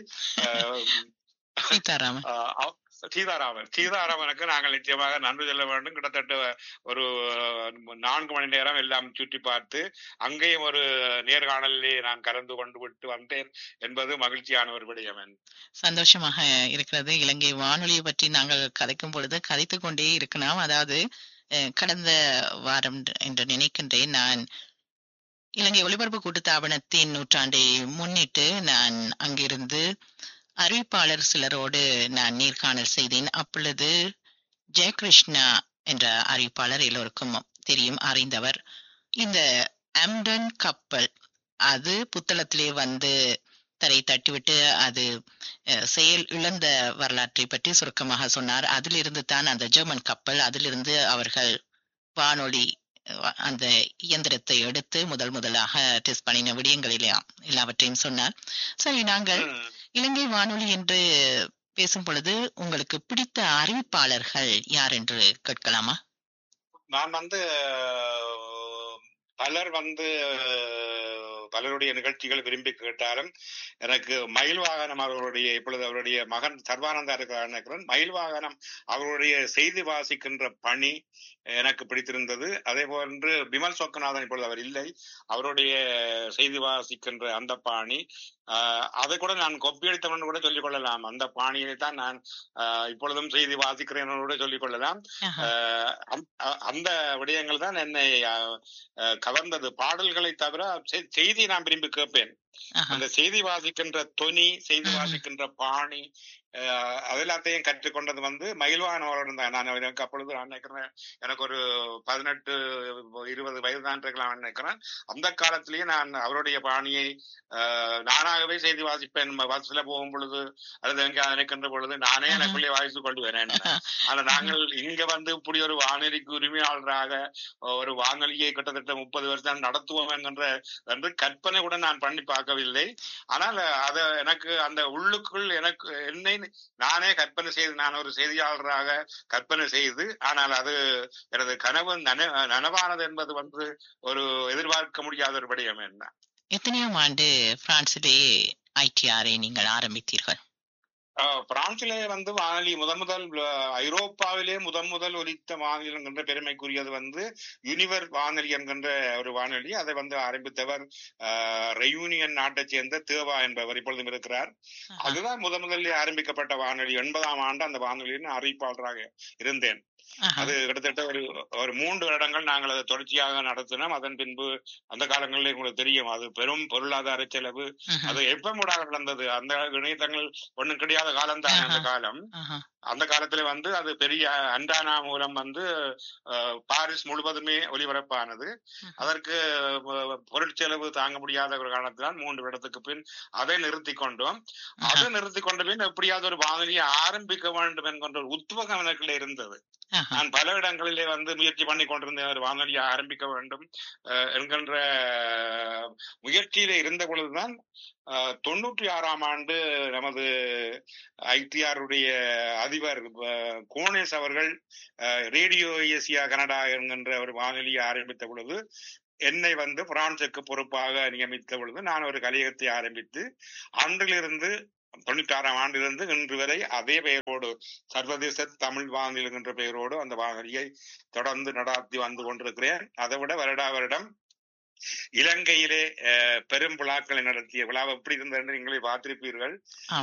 சீதாராமனுக்கு நாங்கள் நிச்சயமாக நன்றி சொல்ல வேண்டும். கிட்டத்தட்ட ஒரு 4 மணி நேரம் எல்லாம் சுற்றி பார்த்து அங்கேயும் ஒரு நேர்காணலிலே நான் கலந்து கொண்டு விட்டு வந்தேன் என்பது மகிழ்ச்சியான ஒரு விடயம். சந்தோஷமாக இருக்கிறது. இலங்கை வானொலியை பற்றி நாங்கள் கதைக்கும் பொழுது கதைத்துக் கொண்டே இருக்கலாம். அதாவது கடந்த வாரம் என்று நினைக்கின்றேன், நான் இலங்கை ஒலிபரப்பு கூட்டுத்தாபனத்தின் 100ஆண்டை முன்னிட்டு நான் அங்கிருந்து அறிவிப்பாளர் சிலரோடு நான் நேர்காணல் செய்தேன். அப்பொழுது ஜெயகிருஷ்ணா என்ற அறிவிப்பாளர் எல்லோருக்கும் தெரியும், அறிந்தவர். இந்த அம்டன் கப்பல் அது புத்தளத்திலே வந்து தரை தட்டிவிட்டு அது செயல் இழந்த வரலாற்றை பற்றி சுருக்கமாக சொன்னார். அதிலிருந்து தான் அந்த ஜெர்மன் கப்பல், அதிலிருந்து அவர்கள் வானொலி அந்த இயந்திரத்தை எடுத்து முதலாக டெஸ்ட் பண்ணின விடயங்களிலே எல்லாவற்றையும் சொன்னார். சரி, நாங்கள் இலங்கை வானொலி என்று பேசும் பொழுது உங்களுக்கு பிடித்த அறிவிப்பாளர்கள் யார் என்று கேட்கலாமா? நான் வந்து பலருடைய நிகழ்ச்சிகள் விரும்பி கேட்டாலும் எனக்கு மயில் வாகனம் அவர்களுடைய, இப்பொழுது அவருடைய மகன் சர்வானந்தா இருக்கிறார், மயில் வாகனம் அவருடைய செய்தி வாசிக்கின்ற பணி எனக்கு பிடித்திருந்தது. அதே போன்று விமல் சொக்கநாதன், இப்பொழுது அவர் இல்லை, அவருடைய செய்தி வாசிக்கின்ற அந்த பாணி, அதை கூட நான் கொப்பியடித்தவன் கூட சொல்லிக் கொள்ளலாம். அந்த பாணியை தான் நான் இப்பொழுதும் செய்தி வாசிக்கிறேன் கூட சொல்லிக் கொள்ளலாம். அந்த விடயங்கள் தான் என்னை கவர்ந்தது. பாடல்களை தவிர செய்தி நான் விரும்பி கேட்பேன். அந்த செய்தி வாசிக்கின்ற தொனி, செய்தி வாசிக்கின்ற பாணி, அதெல்லாத்தையும் கற்றுக்கொண்டது வந்து மயில்வானவரோடு தான். நான் எனக்கு அப்பொழுது நான் நினைக்கிறேன், எனக்கு ஒரு 18-20 வயது தான் இருக்கலாம் நினைக்கிறேன். அந்த காலத்திலேயே நான் அவருடைய பாணியை நானாகவே செய்தி வாசிப்பேன். பஸ்ல போகும் பொழுது அல்லது எங்க நினைக்கின்ற பொழுது நானே எனக்குள்ளே வாசித்து கொண்டு வரேன். ஆனா நாங்கள் இங்க வந்து இப்படி ஒரு வானொலிக்கு உரிமையாளராக ஒரு வானொலியை கிட்டத்தட்ட 30 வருஷம் நடத்துவோம் என்று கற்பனை கூட நான் பண்ணி பார்க்கவில்லை. ஆனால் அதை எனக்கு அந்த உள்ளுக்குள் என்னை நானே கற்பனை செய்து, நான் ஒரு செய்தியாளராக கற்பனை செய்து, ஆனால் அது எனது கனவு நனவானது என்பது வந்து ஒரு எதிர்பார்க்க முடியாத ஒரு விடயம். என்ன, எத்தனையாம் ஆண்டு பிரான்சிலே ITR-ஐ நீங்கள் ஆரம்பித்தீர்கள்? பிரான்சிலே வந்து வானொலி முதல் ஐரோப்பாவிலே முதல் ஒலித்த வானொலி என்கின்ற பெருமைக்குரியது வந்து யூனிவர் வானொலி என்கின்ற ஒரு வானொலி. அதை வந்து ஆரம்பித்தவர் ரெயூனியன் நாட்டை சேர்ந்த தேவா என்பவர் இப்பொழுதும் இருக்கிறார். அதுதான் முதலில் ஆரம்பிக்கப்பட்ட வானொலி. 80ஆம் ஆண்டு அந்த வானொலியின் அறிவிப்பாளராக இருந்தேன். அது கிட்டத்தட்ட ஒரு 3 வருடங்கள் நாங்கள் அதை தொடர்ச்சியாக நடத்தினோம். அதன் பின்பு அந்த காலங்களில் உங்களுக்கு தெரியும், அது பெரும் பொருளாதார செலவு. அது எப்ப மூடாக நடந்தது, அந்த இணையதங்கள் ஒண்ணும் கிடையாத காலம் தான் அந்த காலம். அந்த காலத்துல அது பெரிய அண்டானா மூலம் பாரிஸ் முழுவதுமே ஒலிபரப்பானது. அதற்கு பொருட்செலவு தாங்க முடியாத ஒரு காரணத்தினால் 3 வருடத்துக்கு பின் அதை நிறுத்தி கொண்டோம். அதை நிறுத்தி கொண்ட பின் எப்படியாவது ஒரு வானொலியை ஆரம்பிக்க வேண்டும் என்கின்ற ஒரு உத்வேகம் எனக்குள்ள இருந்தது. நான் பல இடங்களிலே முயற்சி பண்ணி கொண்டிருந்தேன், ஒரு வானொலியை ஆரம்பிக்க வேண்டும் என்கின்ற முயற்சியிலே இருந்த பொழுதுதான் 96ஆம் ஆண்டு நமது ஐடிஆருடைய அதிபர் கோனேஸ் அவர்கள் ரேடியோ ஏசியா கனடா என்கின்ற ஒரு வானொலியை ஆரம்பித்த பொழுது என்னை பிரான்சுக்கு பொறுப்பாக நியமித்த பொழுது நான் ஒரு கலையகத்தை ஆரம்பித்து அன்றிலிருந்து 96ஆம் ஆண்டிலிருந்து இன்று வரை அதே பெயரோடு சர்வதேச தமிழ் வானொலி என்கின்ற பெயரோடு அந்த வானொலியை தொடர்ந்து நடாத்தி வந்து கொண்டிருக்கிறேன். அதை விட வருடம் இலங்கையிலே பெரும் விழாக்களை நடத்திய விழா எப்படி இருந்தது நீங்களே பார்த்திருப்பீர்கள்.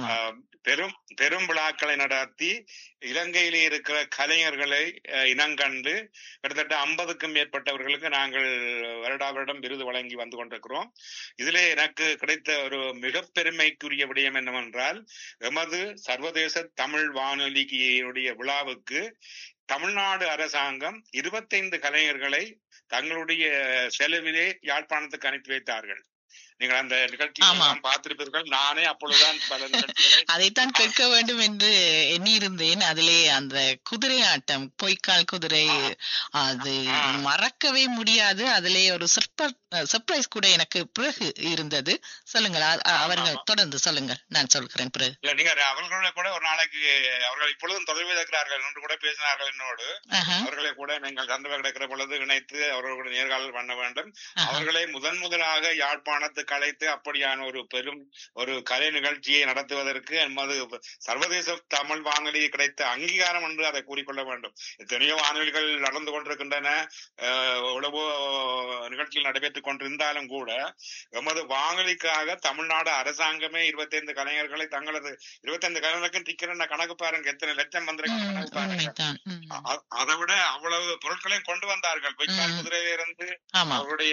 பெரும் விழாக்களை நடத்தி இலங்கையிலே இருக்கிற கலைஞர்களை இனங்கண்டு கிட்டத்தட்ட 50க்கும் மேற்பட்டவர்களுக்கு நாங்கள் வருடம் விருது வழங்கி வந்து கொண்டிருக்கிறோம். இதிலே எனக்கு கிடைத்த ஒரு மிக பெருமைக்குரிய விடயம் என்னவென்றால், எமது சர்வதேச தமிழ் வானொலியுடைய விழாவுக்கு தமிழ்நாடு அரசாங்கம் 25 கலைஞர்களை தங்களுடைய செலவிலே யாழ்ப்பாணத்துக்கு அனுப்பி வைத்தார்கள். நீங்கள் அந்த நிகழ்ச்சியை பார்த்திருப்பீர்கள். நானே அப்பொழுதுதான் பல நிகழ்ச்சிகளை அதைத்தான் கேட்க வேண்டும் என்று எண்ணி இருந்தேன். அதிலே அந்த குதிரை ஆட்டம், பொய்க்கால் குதிரை, அது மறக்கவே முடியாது. அதிலே ஒரு சர்ப்ரைஸ் கூட எனக்கு பிறகு இருந்தது. சொல்லுங்கள், அவர்கள் தொடர்ந்து சொல்லுங்கள், நான் சொல்கிறேன் பிறகு. நீங்க அவர்களோட கூட ஒரு நாளைக்கு அவர்கள் இப்பொழுதும் தொடர்பில் இருக்கிறார்கள் என்று கூட பேசினார்கள் என்னோடு. அவர்களை கூட நீங்கள் சந்தர்ப்பம் கிடைக்கிற பொழுது இணைத்து அவர்களோட நேர்காணல் பண்ண வேண்டும். அவர்களை முதலாக யாழ்ப்பாணத்துக்கு அழைத்து அப்படியான ஒரு பெரும் ஒரு கலை நிகழ்ச்சியை நடத்துவதற்கு எமது சர்வதேச தமிழ் வானொலி கிடைத்த அங்கீகாரம் என்று அதை கூறிக்கொள்ள வேண்டும். எத்தனையோ வானொலிகள் நடந்து கொண்டிருக்கின்றன, எவ்வளவோ நிகழ்ச்சிகள் நடைபெற்றுக் கொண்டிருந்தாலும் கூட எமது வானொலிக்காக தமிழ்நாடு அரசாங்கமே 25 கலைஞர்களை தங்களது 25 கலைஞர்களுக்கும் டிக்கெட் கணக்கு பாருங்க, எத்தனை லட்சம் வந்திருக்க பாருங்க. அதை விட அவ்வளவு பொருட்களையும் கொண்டு வந்தார்கள். பொய்க்கால் குதிரையிலிருந்து அவருடைய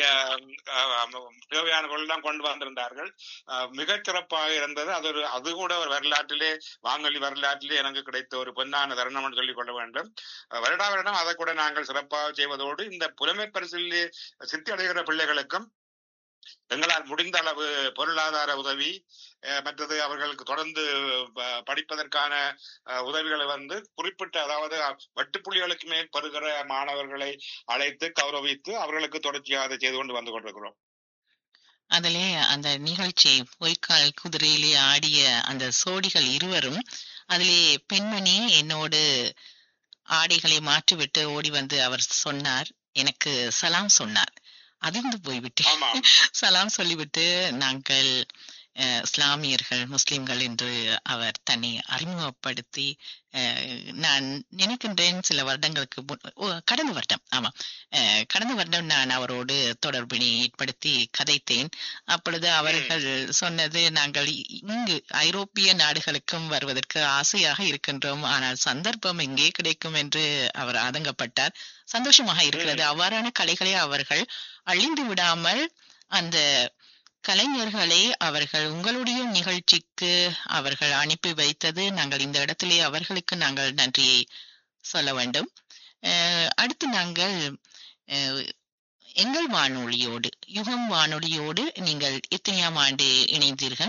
தேவையான பொருள் கொண்டு வந்திருந்தார்கள். மிகச் சிறப்பாக இருந்தது. அது கூட ஒரு வரலாற்றிலே, வானொலி வரலாற்றிலே எனக்கு கிடைத்த ஒரு பொன்னான தருணம் என்று சொல்லிக் கொள்ள வேண்டும். வருடம் அதை கூட நாங்கள் சிறப்பாக செய்வதோடு இந்த புலமை பரிசிலே சித்தி அடைகிற பிள்ளைகளுக்கும் எங்களால் முடிந்த அளவு பொருளாதார உதவி, மற்றது அவர்களுக்கு தொடர்ந்து படிப்பதற்கான உதவிகளை குறிப்பிட்ட, அதாவது வெட்டுப்புள்ளிகளுக்கு மேல் பெறுகிற மாணவர்களை அழைத்து கௌரவித்து அவர்களுக்கு தொடர்ச்சியாக செய்து கொண்டு வந்து கொண்டிருக்கிறோம். அதிலே அந்த நிகழ்ச்சி பொய்க்கால் குதிரையிலே ஆடிய அந்த சோடிகள் இருவரும், அதிலே பெண்மணி என்னோடு ஆடைகளை மாற்றிவிட்டு ஓடி வந்து அவர் சொன்னார், எனக்கு சலாம் சொன்னார். அதிர்ந்து போய்விட்டேன். சலாம் சொல்லிவிட்டு நாங்கள் இஸ்லாமியர்கள், முஸ்லிம்கள் என்று அவர் தன்னை அறிமுகப்படுத்தி, நான் நினைக்கின்றேன் சில வருடங்களுக்கு கடந்த வருடம் நான் அவரோடு தொடர்பினை ஏற்படுத்தி கதைத்தேன். அப்பொழுது அவர்கள் சொன்னது, நாங்கள் இங்கு ஐரோப்பிய நாடுகளுக்கும் வருவதற்கு ஆசையாக இருக்கின்றோம், ஆனால் சந்தர்ப்பம் எங்கே கிடைக்கும் என்று அவர் ஆதங்கப்பட்டார். சந்தோஷமாக இருக்கிறது. அவ்வாறான கலைகளை அவர்கள் அழிந்து விடாமல் அந்த கலைஞர்களை அவர்கள் உங்களுடைய நிகழ்ச்சிக்கு அவர்கள் அனுப்பி வைத்தது, நாங்கள் இந்த இடத்திலே அவர்களுக்கு நாங்கள் நன்றியை சொல்ல வேண்டும். அடுத்து நாங்கள் எங்கள் வானொலியோடு, யுகம் வானொலியோடு நீங்கள் எத்தனையாம் ஆண்டு இணைந்தீர்கள்?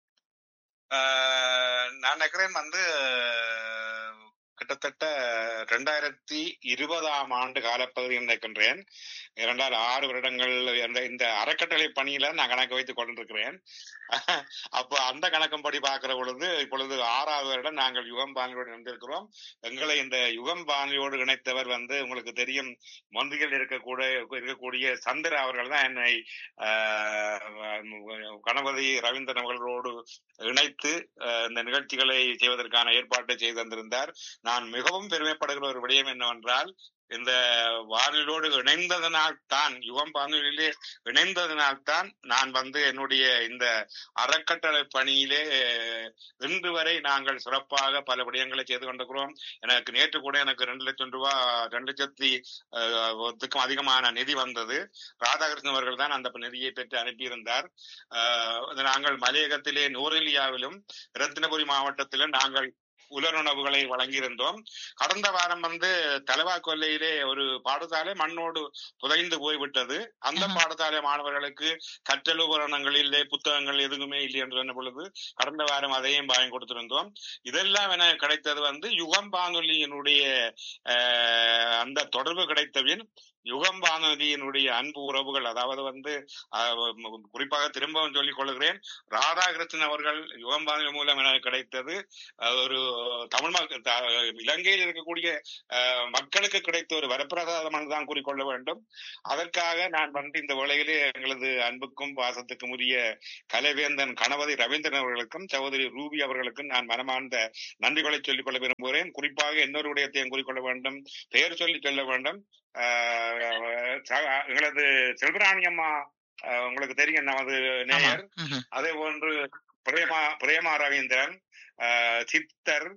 நான் நினைக்கிறேன் கிட்டத்தட்ட 2020ஆம் ஆண்டு காலப்பகுதியில் நினைக்கின்றேன். 6 வருடங்கள் இந்த அறக்கட்டளை பணியில நான் கணக்கு வைத்துக் கொண்டிருக்கிறேன். அப்போ அந்த கணக்கும்படி பார்க்கிற பொழுது இப்பொழுது 6வது வருடம் நாங்கள் யுகம் வானொலியோடு இணைந்திருக்கிறோம். எங்களை இந்த யுகம் வானொலியோடு இணைத்தவர் உங்களுக்கு தெரியும், மொன்றியில் இருக்கக்கூடிய சந்திர அவர்கள் தான் என்னை கணபதி ரவீந்திரன் அவர்களோடு இணைத்து இந்த நிகழ்ச்சிகளை செய்வதற்கான ஏற்பாட்டை செய்து தந்திருந்தார். நான் மிகவும் பெருமைப்படுகிற ஒரு விடயம் என்னவென்றால், இந்த வானொலியோடு இணைந்ததனால் தான், யுகம் வானொலியிலே இணைந்ததனால் தான் நான் என்னுடைய இந்த அறக்கட்டளை பணியிலே இன்று வரை நாங்கள் சிறப்பாக பல விடயங்களை செய்து கொண்டிருக்கிறோம். எனக்கு நேற்று கூட எனக்கு 2 லட்சம் ரூபாய் 2 லட்சத்துக்கும் அதிகமான நிதி வந்தது. ராதாகிருஷ்ணன் அவர்கள் தான் அந்த நிதியை பெற்று அனுப்பியிருந்தார். நாங்கள் மலையகத்திலே நூரெலியாவிலும் ரத்தினபுரி மாவட்டத்திலும் நாங்கள் உலருணவுகளை வழங்கியிருந்தோம். கடந்த வாரம் தலவா கொல்லையிலே ஒரு பாடசாலை மண்ணோடு புதைந்து போய்விட்டது. அந்த பாடசாலை மாணவர்களுக்கு கற்றல் உபகரணங்களிலே புத்தகங்கள் எதுவுமே இல்லை என்று சொன்ன பொழுது கடந்த வாரம் அதையும் வாங்கி கொடுத்திருந்தோம். இதெல்லாம் என கிடைத்தது யுகம் வானொலியினுடைய அந்த தொடர்பு கிடைத்தவின் யுகம் வானொலியினுடைய அன்பு உறவுகள், அதாவது குறிப்பாக திரும்பவும் சொல்லிக் கொள்கிறேன், ராதாகிருஷ்ணன் அவர்கள் யுகம் வானொலி மூலம் எனக்கு கிடைத்தது ஒரு தமிழ் இலங்கையில் இருக்கக்கூடிய மக்களுக்கு கிடைத்த ஒரு வரப்பிரசாதம் தான் கூறிக்கொள்ள வேண்டும். அதற்காக நான் இந்த வேளையிலே எங்களது அன்புக்கும் பாசத்துக்கும் உரிய கலைவேந்தன் கணபதி ரவீந்திரன் அவர்களுக்கும் சகோதரி ரூபி அவர்களுக்கும் நான் மனமார்ந்த நன்றிகளை சொல்லிக் கொள்ள விரும்புகிறேன். குறிப்பாக இன்னொரு விடயத்தையும் கூறிக்கொள்ள வேண்டும், பெயர் சொல்ல வேண்டும். எங்களது செல்வராணி அம்மா உங்களுக்கு தெரியும், நமது நேயர். அதே போன்று பிரேமா ரவீந்திரன், சித்தர்,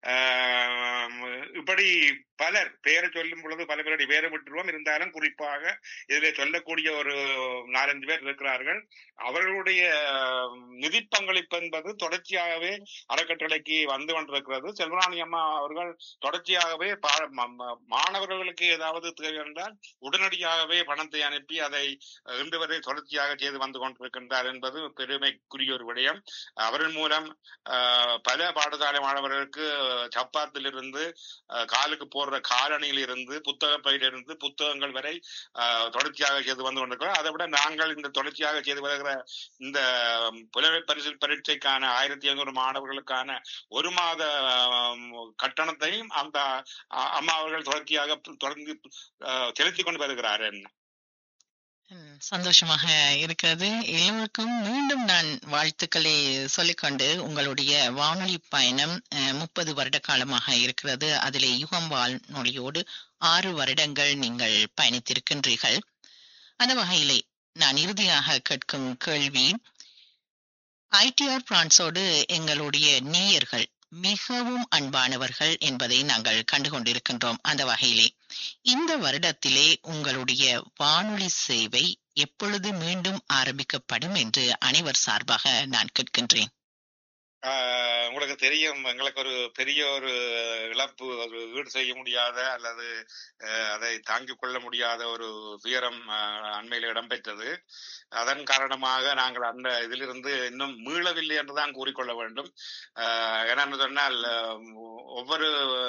இப்படி பலர் பெயரை சொல்லும் பொழுது பல பேருடைய பெயரை விட்டுருவோம். இருந்தாலும் குறிப்பாக இதில் சொல்லக்கூடிய ஒரு 4-5 பேர் இருக்கிறார்கள். அவர்களுடைய நிதி பங்களிப்பு என்பது தொடர்ச்சியாகவே அறக்கட்டளைக்கு வந்து கொண்டிருக்கிறது. செல்வராணி அம்மா அவர்கள் தொடர்ச்சியாகவே மாணவர்களுக்கு ஏதாவது தேவை என்றால் உடனடியாகவே பணத்தை அனுப்பி அதை இன்று வரை தொடர்ச்சியாக செய்து வந்து கொண்டிருக்கின்றார் என்பது பெருமைக்குரிய ஒரு விடயம். அவர்கள் மூலம் பல பாடசாலை மாணவர்களுக்கு சப்பாத்திலிருந்து காலுக்கு போடுற காலணியில் இருந்து புத்தக பையிலிருந்து புத்தகங்கள் வரை தொடர்ச்சியாக செய்து வந்து கொண்டிருக்கிறோம். அதை விட நாங்கள் இந்த தொடர்ச்சியாக செய்து வருகிற இந்த புலமை பரிசு பரீட்சைக்கான 1500 மாணவர்களுக்கான 1 மாத கட்டணத்தையும் அந்த அம்மா அவர்கள் தொடர்ச்சியாக தொடர்ந்து செலுத்திக் கொண்டு வருகிறார். சந்தோஷமாக இருக்கிறது. எல்லோருக்கும் மீண்டும் நான் வாழ்த்துக்களை சொல்லிக்கொண்டு, உங்களுடைய வானொலி பயணம் 30 வருட காலமாக இருக்கிறது. அதிலே யுகம் வானொலியோடு 6 வருடங்கள் நீங்கள் பயணித்திருக்கின்றீர்கள். அந்த வகையிலே நான் இறுதியாக கேட்கும் கேள்வி, ஐடிஆர் பிரான்ஸோடு எங்களுடைய நேயர்கள் மிகவும் அன்பானவர்கள் என்பதை நாங்கள் கண்டுகொண்டிருக்கின்றோம். அந்த வகையிலே இந்த வருடத்திலே உங்களுடைய வானொலி சேவை எப்பொழுது மீண்டும் ஆரம்பிக்கப்படும் என்று அனைவர் சார்பாக நான் கேட்கின்றேன். உங்களுக்கு தெரியும், எங்களுக்கு ஒரு பெரிய ஒரு இழப்பு, ஒரு ஈடு செய்ய முடியாத அல்லது அதை தாங்கிக் கொள்ள முடியாத ஒரு துயரம் அண்மையில் இடம்பெற்றது. அதன் காரணமாக நாங்கள் அந்த இதிலிருந்து இன்னும் மீளவில்லை என்றுதான் கூறிக்கொள்ள வேண்டும். ஏனென்று சொன்னால் ஒவ்வொரு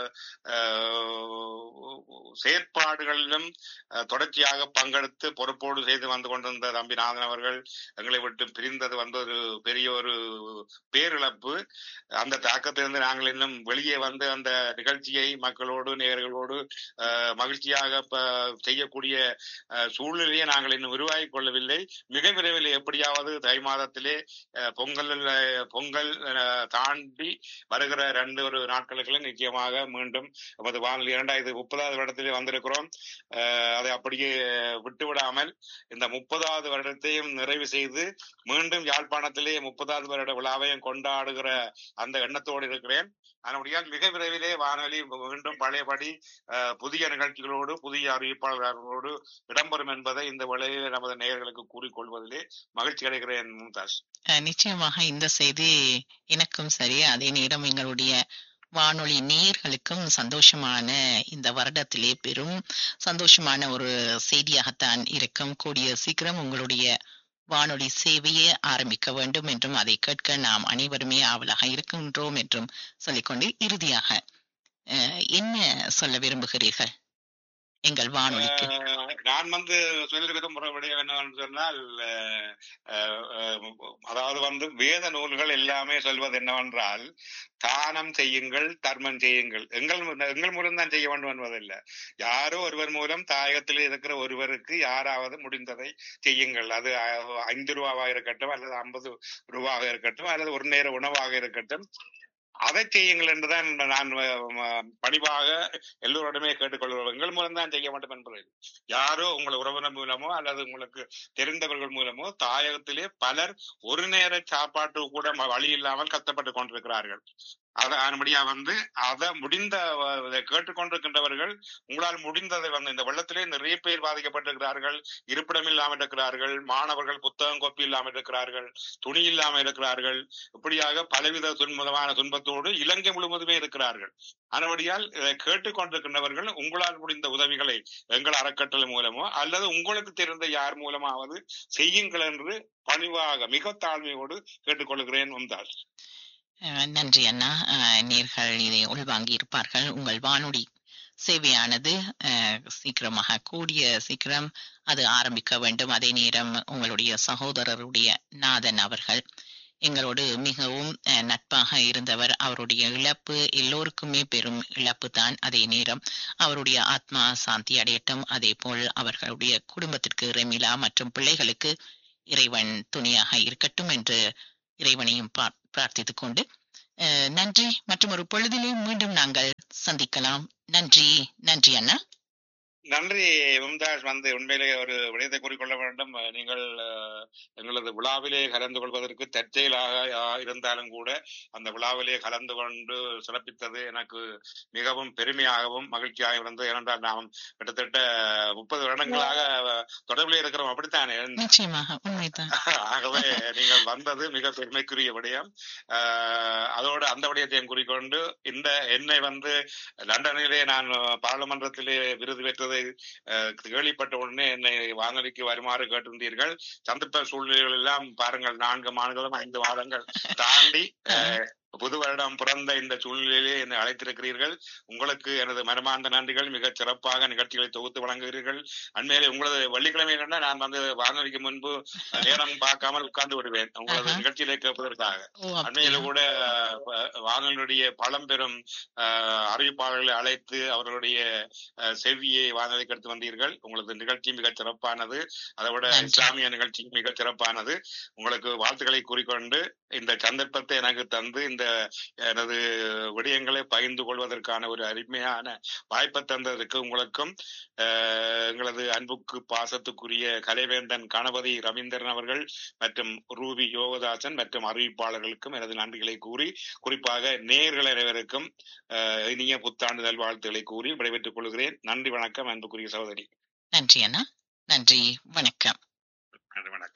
செயற்பாடுகளிலும் தொடர்ச்சியாக பங்கெடுத்து பொறுப்போடு செய்து வந்து கொண்டிருந்த தம்பிநாதன் அவர்கள் எங்களை விட்டு பிரிந்தது ஒரு பெரிய ஒரு பேரிழப்பு. அந்த தாக்கத்திலிருந்து நாங்கள் இன்னும் வெளியே வந்து அந்த நிகழ்ச்சியை மக்களோடு நேயர்களோடு மகிழ்ச்சியாக செய்யக்கூடிய சூழ்நிலையை நாங்கள் இன்னும் உருவாகி கொள்ளவில்லை. மிக விரைவில் எப்படியாவது தை மாதத்திலே பொங்கல் தாண்டி வருகிற 2 நாட்களுக்கு நிச்சயமாக மீண்டும் நமது வானொலி 2030வது வருடத்திலே வந்திருக்கிறோம். அதை அப்படியே விட்டுவிடாமல் இந்த 30வது வருடத்தையும் நிறைவு செய்து மீண்டும் யாழ்ப்பாணத்திலே 30வது வருட விழாவையும் கொண்டாடுகிற அந்த எண்ணத்தோடு இருக்கிறேன். அதனுடைய மிக விரைவிலே வானொலி மீண்டும் பழையபடி புதிய நிகழ்ச்சிகளோடு புதிய அறிவிப்பாளர்களோடு இடம்பெறும் என்பதை இந்த வேளையில் நமது நேயர்களுக்கு கூறிக்கொள்வதிலே மகிழ்ச்சி அடைகிறேன். மும்தாஜ், நிச்சயமாக இந்த செய்தி எனக்கும் சரி, அதே நேரம் எங்களுடைய வானொலி நேயர்களுக்கும் சந்தோஷமான இந்த வருடத்திலே பெரும் சந்தோஷமான ஒரு செய்தியாகத்தான் இருக்கும். கூடிய சீக்கிரம் உங்களுடைய வானொலி சேவையை ஆரம்பிக்க வேண்டும் என்றும் அதை கேட்க நாம் அனைவருமே ஆவலாக இருக்கின்றோம் என்றும் சொல்லிக்கொண்டு, இறுதியாக என்ன சொல்ல விரும்புகிறீர்கள் எங்கள் வானொலிக்கு? நான் சொல்ல விரும்புகிற விடயம் என்னவென்று சொன்னால், அதாவது வேத நூல்கள் எல்லாமே சொல்வது என்னவென்றால், தானம் செய்யுங்கள், தர்மம் செய்யுங்கள். எங்கள் மூலம் தான் செய்ய வேண்டும் என்பதில்லை. யாரோ ஒருவர் மூலம் தாயகத்தில் இருக்கிற ஒருவருக்கு யாராவது முடிந்ததை செய்யுங்கள். அது 5 ரூபாவாக இருக்கட்டும், அல்லது 50 ரூபாவாக இருக்கட்டும், அல்லது ஒரு நேர உணவாக இருக்கட்டும். அதை செய்யுங்கள் என்றுதான் நான் பணிவாக எல்லோருடமே கேட்டுக்கொள்கிறோம். எங்கள் மூலம் தான் செய்ய வேண்டும் என்பது யாரோ உங்கள் உறவினர் மூலமோ அல்லது உங்களுக்கு தெரிந்தவர்கள் மூலமோ தாயகத்திலே பலர் ஒரு நேர சாப்பாட்டு கூட வழி இல்லாமல் கஷ்டப்பட்டு கொண்டிருக்கிறார்கள். அதன்படியா அதை முடிந்த கேட்டுக்கொண்டிருக்கின்றவர்கள் உங்களால் முடிந்ததை இந்த வெள்ளத்திலே நிறைய பேர் பாதிக்கப்பட்டிருக்கிறார்கள். இருப்பிடம் இல்லாமல் இருக்கிறார்கள், மாணவர்கள் புத்தகம் கோப்பி இல்லாமல் இருக்கிறார்கள், துணி இல்லாமல் இருக்கிறார்கள். இப்படியாக பலவித துன்பத்தோடு இலங்கை முழுவதுமே இருக்கிறார்கள். அதன்படியால் இதை கேட்டுக்கொண்டிருக்கின்றவர்கள் உங்களால் முடிந்த உதவிகளை எங்கள் அறக்கட்டளை மூலமோ அல்லது உங்களுக்கு தெரிந்த யார் மூலமாவது செய்யுங்கள் என்று பணிவாக மிக தாழ்மையோடு கேட்டுக்கொள்கிறேன். மும்தாஜ். நன்றி அண்ணா. நேர்கள் இதை உள்வாங்கி இருப்பார்கள். உங்கள் வானொலி சேவையானது சீக்கிரமாக கூடிய சீக்கிரம் அது ஆரம்பிக்க வேண்டும். அதே நேரம் உங்களுடைய சகோதரருடைய நாதன் அவர்கள் எங்களோடு மிகவும் நட்பாக இருந்தவர். அவருடைய இழப்பு எல்லோருக்குமே பெரும் இழப்பு தான். அதே நேரம் அவருடைய ஆத்மா சாந்தி அடையட்டும். அதே போல் அவர்களுடைய குடும்பத்திற்கு ரெமிலா மற்றும் பிள்ளைகளுக்கு இறைவன் துணையாக இருக்கட்டும் என்று இறைவனையும் பிரார்த்தித்துக் கொண்டு நன்றி. மற்றும் ஒரு பொழுதிலே மீண்டும் நாங்கள் சந்திக்கலாம். நன்றி. நன்றி அண்ணா. நன்றி மும்தாஜ். உண்மையிலே ஒரு விடயத்தை கூறிக்கொள்ள வேண்டும். நீங்கள் எங்களது விழாவிலே கலந்து கொள்வதற்கு தற்செயலாக இருந்தாலும் கூட அந்த விழாவிலே கலந்து கொண்டு சிறப்பித்தது எனக்கு மிகவும் பெருமையாகவும் மகிழ்ச்சியாக இருந்தது. ஏனென்றால் நாம் கிட்டத்தட்ட 30 வருடங்களாக தொடர்பிலே இருக்கிறோம். அப்படித்தானே? ஆகவே நீங்கள் வந்தது மிக பெருமைக்குரிய விடயம். அதோடு அந்த விடயத்தையும் கூறிக்கொண்டு இந்த என்னை லண்டனிலே நான் பாராளுமன்றத்திலே விருது பெற்றது கேள்விப்பட்ட உடனே என்னை வானொலிக்கு வருமாறு கேட்டிருந்தீர்கள். சந்தர்ப்ப சூழ்நிலைகள் எல்லாம் பாருங்கள், 4 மாதங்களும் 5 மாதங்கள் தாண்டி புது வருடம் பிறந்த இந்த சூழ்நிலையிலே என்னை அழைத்திருக்கிறீர்கள். உங்களுக்கு எனது மனமார்ந்த நன்றிகள். மிக சிறப்பாக நிகழ்ச்சிகளை தொகுத்து வழங்குகிறீர்கள். அண்மையிலே உங்களது வெள்ளிக்கிழமை கண்டா நான் வானொலிக்கு முன்பு நேரம் பார்க்காமல் உட்கார்ந்து விடுவேன் உங்களது நிகழ்ச்சியிலே கேட்பதற்காக. அண்மையில கூட வானொலியுடைய பழம்பெரும் அறிவிப்பாளர்களை அழைத்து அவர்களுடைய செவ்வியை வானொலிக்கு எடுத்து வந்தீர்கள். உங்களது நிகழ்ச்சி மிகச் சிறப்பானது. அதை விட இஸ்லாமிய நிகழ்ச்சி மிகச் சிறப்பானது. உங்களுக்கு வாழ்த்துக்களை கூறிக்கொண்டு இந்த சந்தர்ப்பத்தை எனக்கு தந்து இந்த எனது விடயங்களை பகிர்ந்து கொள்வதற்கான ஒரு அருமையான வாய்ப்பை தந்ததற்கு உங்களுக்கும் எங்களது அன்புக்கு பாசத்துக்குரிய கலைவேந்தன் கணபதி ரவீந்திரன் அவர்கள் மற்றும் ரூபி யோகதாசன் மற்றும் அறிவிப்பாளர்களுக்கும் எனது நன்றிகளை கூறி, குறிப்பாக நேயர்கள் அனைவருக்கும் இனிய புத்தாண்டு நல்வாழ்த்துக்களை கூறி விடைபெற்றுக் கொள்கிறேன். நன்றி, வணக்கம் அன்புக்குரிய சகோதரி. நன்றி அண்ணா. நன்றி, வணக்கம். நன்றி, வணக்கம்.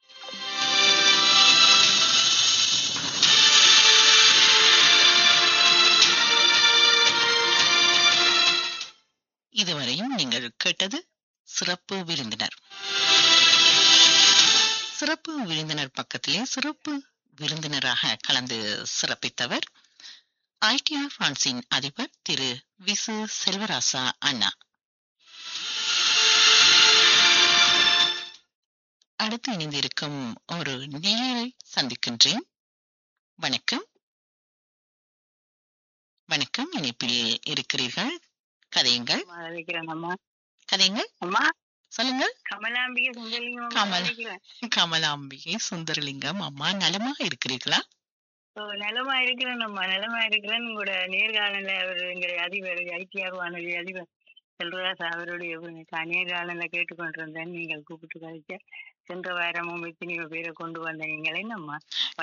இதுவரையும் நீங்கள் கேட்டது சிறப்பு விருந்தினர். சிறப்பு விருந்தினர் பக்கத்திலே சிறப்பு விருந்தினராக கலந்து சிறப்பித்தவர் ஐடிஆர் பிரான்சின் அதிபர் திரு விசு செல்வராசா அண்ணா. அடுத்து இணைந்திருக்கும் ஒரு நேயரை சந்திக்கின்றேன். வணக்கம். வணக்கம், இணைப்பில் இருக்கிறீர்கள். கதையுங்கள். கதையுங்கள். சொல்லுங்கள். கமலாம்பிகை சுந்தரலிங்கம் அம்மா, நலமாக இருக்கிறீர்களா? நலமா இருக்கிறேன் அம்மா, நலமா இருக்கிறேன். உங்களோட நேர்காணல அவர் எங்களுடைய அதிபர் ஐடிஆர் வானொலி அதிபர் செல்வராஜ் அவருடைய நேர்காணல கேட்டுக்கொண்டிருந்தேன். நீங்கள் கூப்பிட்டு கழிச்ச சென்ற வாரமும் எத்தனையோ பேரை கொண்டு வந்த நீங்களே நம்ம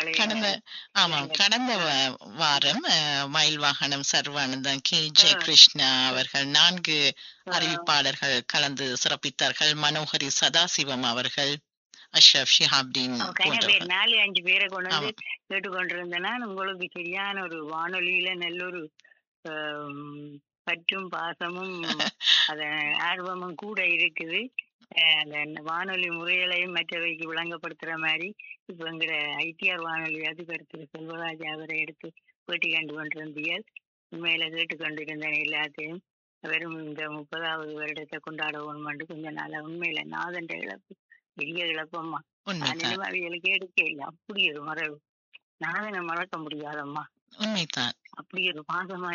கடந்த வாரம் மயில் வாகனம் சர்வானந்தம் கே ஜெய கிருஷ்ணா அவர்கள் 4 அறிவிப்பாளர்கள் கலந்து சிறப்பித்தார்கள். மனோகரி சதாசிவம் அவர்கள், அஷ்ரப் ஷிஹாப்தீன் 4-5 பேரை கொண்டு வந்து கேட்டுக்கொண்டிருந்தேன்னா உங்களுக்கு சரியான ஒரு வானொலியில நல்ல ஒரு பற்றும் பாசமும் அத ஆர்வமும் கூட இருக்குது. அந்த வானொலி முறைகளையும் மற்றவைக்கு விளங்கப்படுத்துற மாதிரி இப்ப எங்கட ஐடிஆர் வானொலி அதிபர் திரு செல்வராஜ் அவரை எடுத்து பேட்டி கண்டு கொண்டிருந்தீர்கள். உண்மையில கேட்டுக்கொண்டிருந்தேன் எல்லாத்தையும். வெறும் இந்த 30வது வருடத்தை கொண்டாடணும் கொஞ்ச நாள உண்மையில நாதண்ட இழப்பு பெரிய இழப்பம்மா. அவைகளுக்கு எடுக்க இல்லை. அப்படி ஒரு மரபு நாதனை மறக்க முடியாதம்மா. உண்மைதான். அப்படி ஒரு பாசமான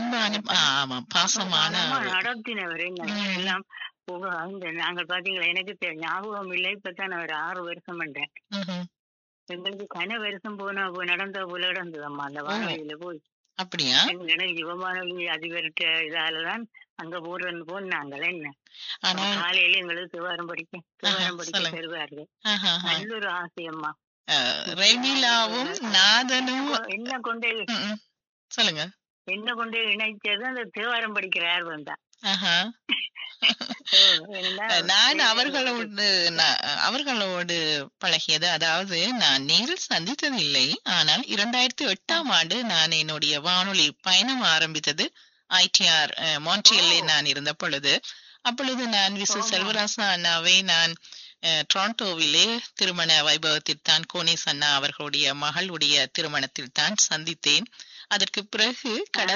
நடத்தினவரே எல்லாம் நாங்கள் பாத்தீங்களா, எனக்கு ஞாபகம் இல்லை. இப்பதான் நான் ஒரு 6 வருஷம் பண்றேன். எங்களுக்கு கன வருஷம் நடந்த போல நடந்ததம்மா அந்த ஓ வானொலியில போய். அப்படியா? எங்கட யுவ வானொலி அதிபர்கிட்ட இதாலதான் அங்க போனாங்களே என்ன. அப்ப ஆனால் காலையில எங்களுக்கு தேவாரம் ஆஹா, படிக்க சொல்லுங்க. தருவார்கள். ஆஹா, நல்ல ஒரு ஆசையம்மா. ரெமிலாவும் என்ன நாதனும் என்ன கொண்டு ம், ம். சொல்லுங்க. என்ன கொண்டு இணைச்சது அந்த தேவாரம் படிக்கிற ஆர்வம் தான். ஆஹா. ஏன்னா நான் வேற அவர்களோடு பழகியது, அதாவது நான் நேரில் சந்தித்தது இல்லை. ஆனால் 2008ஆம் ஆண்டு நான் என்னுடைய வானொலி பயணம் ஆரம்பித்தது ஐடிஆர் மான்ட்ரியல்லே ஓ நான் இருந்த பொழுது. அப்பொழுது நான் விசு ஆமா. செல்வராசா அண்ணாவை நான் டொரண்டோவிலே திருமண வைபவத்தில் தான் கோனேஸ் அண்ணா அவர்களுடைய மகளுடைய திருமணத்தில் தான் சந்தித்தேன். அதற்கு பிறகு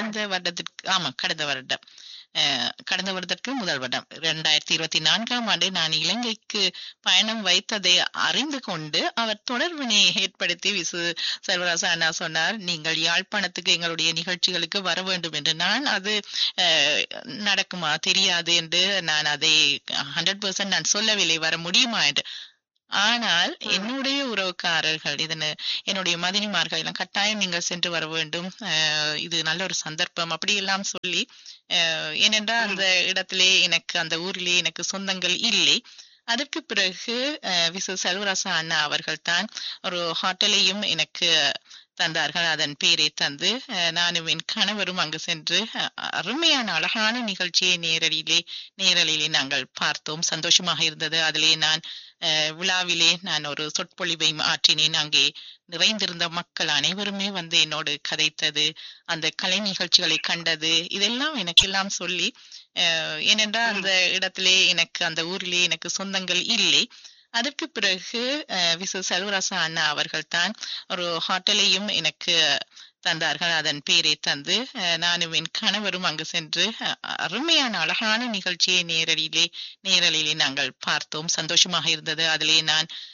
கடந்த வருடம் கடந்த வருடத்திற்கு முதல் வருடம் 2024ஆம் ஆண்டு நான் இலங்கைக்கு பயணம் வைத்ததை அறிந்து கொண்டு அவர் தொடர்பினை ஏற்படுத்தி விசு செல்வராசா அண்ணா சொன்னார், நீங்கள் யாழ்ப்பாணத்துக்கு எங்களுடைய நிகழ்ச்சிகளுக்கு வர வேண்டும் என்று. நான் அது அஹ், நடக்குமா தெரியாது என்று நான் அதை 100% நான் சொல்லவில்லை, வர முடியுமா என்று. ஆனால் என்னுடைய உறவுக்காரர்கள் என்னுடைய மதினிமார்கள் எல்லாம் கட்டாயம் நீங்கள் சென்று வர வேண்டும், இது நல்ல ஒரு சந்தர்ப்பம் அப்படி எல்லாம் சொல்லி, ஏனென்றால் அந்த இடத்திலே எனக்கு அந்த ஊரிலே எனக்கு சொந்தங்கள் இல்லை. அதற்கு பிறகு விசு செல்வராசா அண்ணா அவர்கள் தான் ஒரு ஹோட்டலையும் எனக்கு தந்தார்கள். அதன் பேரை தந்து நானும் என் கணவரும் அங்கு சென்று அருமையான அழகான நிகழ்ச்சியை நேரலிலே நாங்கள் பார்த்தோம். சந்தோஷமாக இருந்தது. அதிலே நான் விழாவிலே நான் ஒரு சொற்பொழிவை ஆற்றினேன். அங்கே நிறைந்திருந்த மக்கள் அனைவருமே வந்து என்னோடு கதைத்தது, அந்த கலை நிகழ்ச்சிகளை கண்டது, இதெல்லாம் எனக்கெல்லாம் சொல்லி, ஏனென்றால் அந்த இடத்திலே எனக்கு அந்த ஊரிலே எனக்கு சொந்தங்கள் இல்லை. அதற்கு பிறகு விசு செல்வராசா அண்ணா அவர்கள் தான் ஒரு ஹோட்டலையும் எனக்கு தந்தார்கள். அதன் பேரை தந்து நானும் என் கணவரும் அங்கு சென்று அருமையான அழகான நிகழ்ச்சியை நேரலிலே நாங்கள் பார்த்தோம். சந்தோஷமாக இருந்தது. அதிலே நான்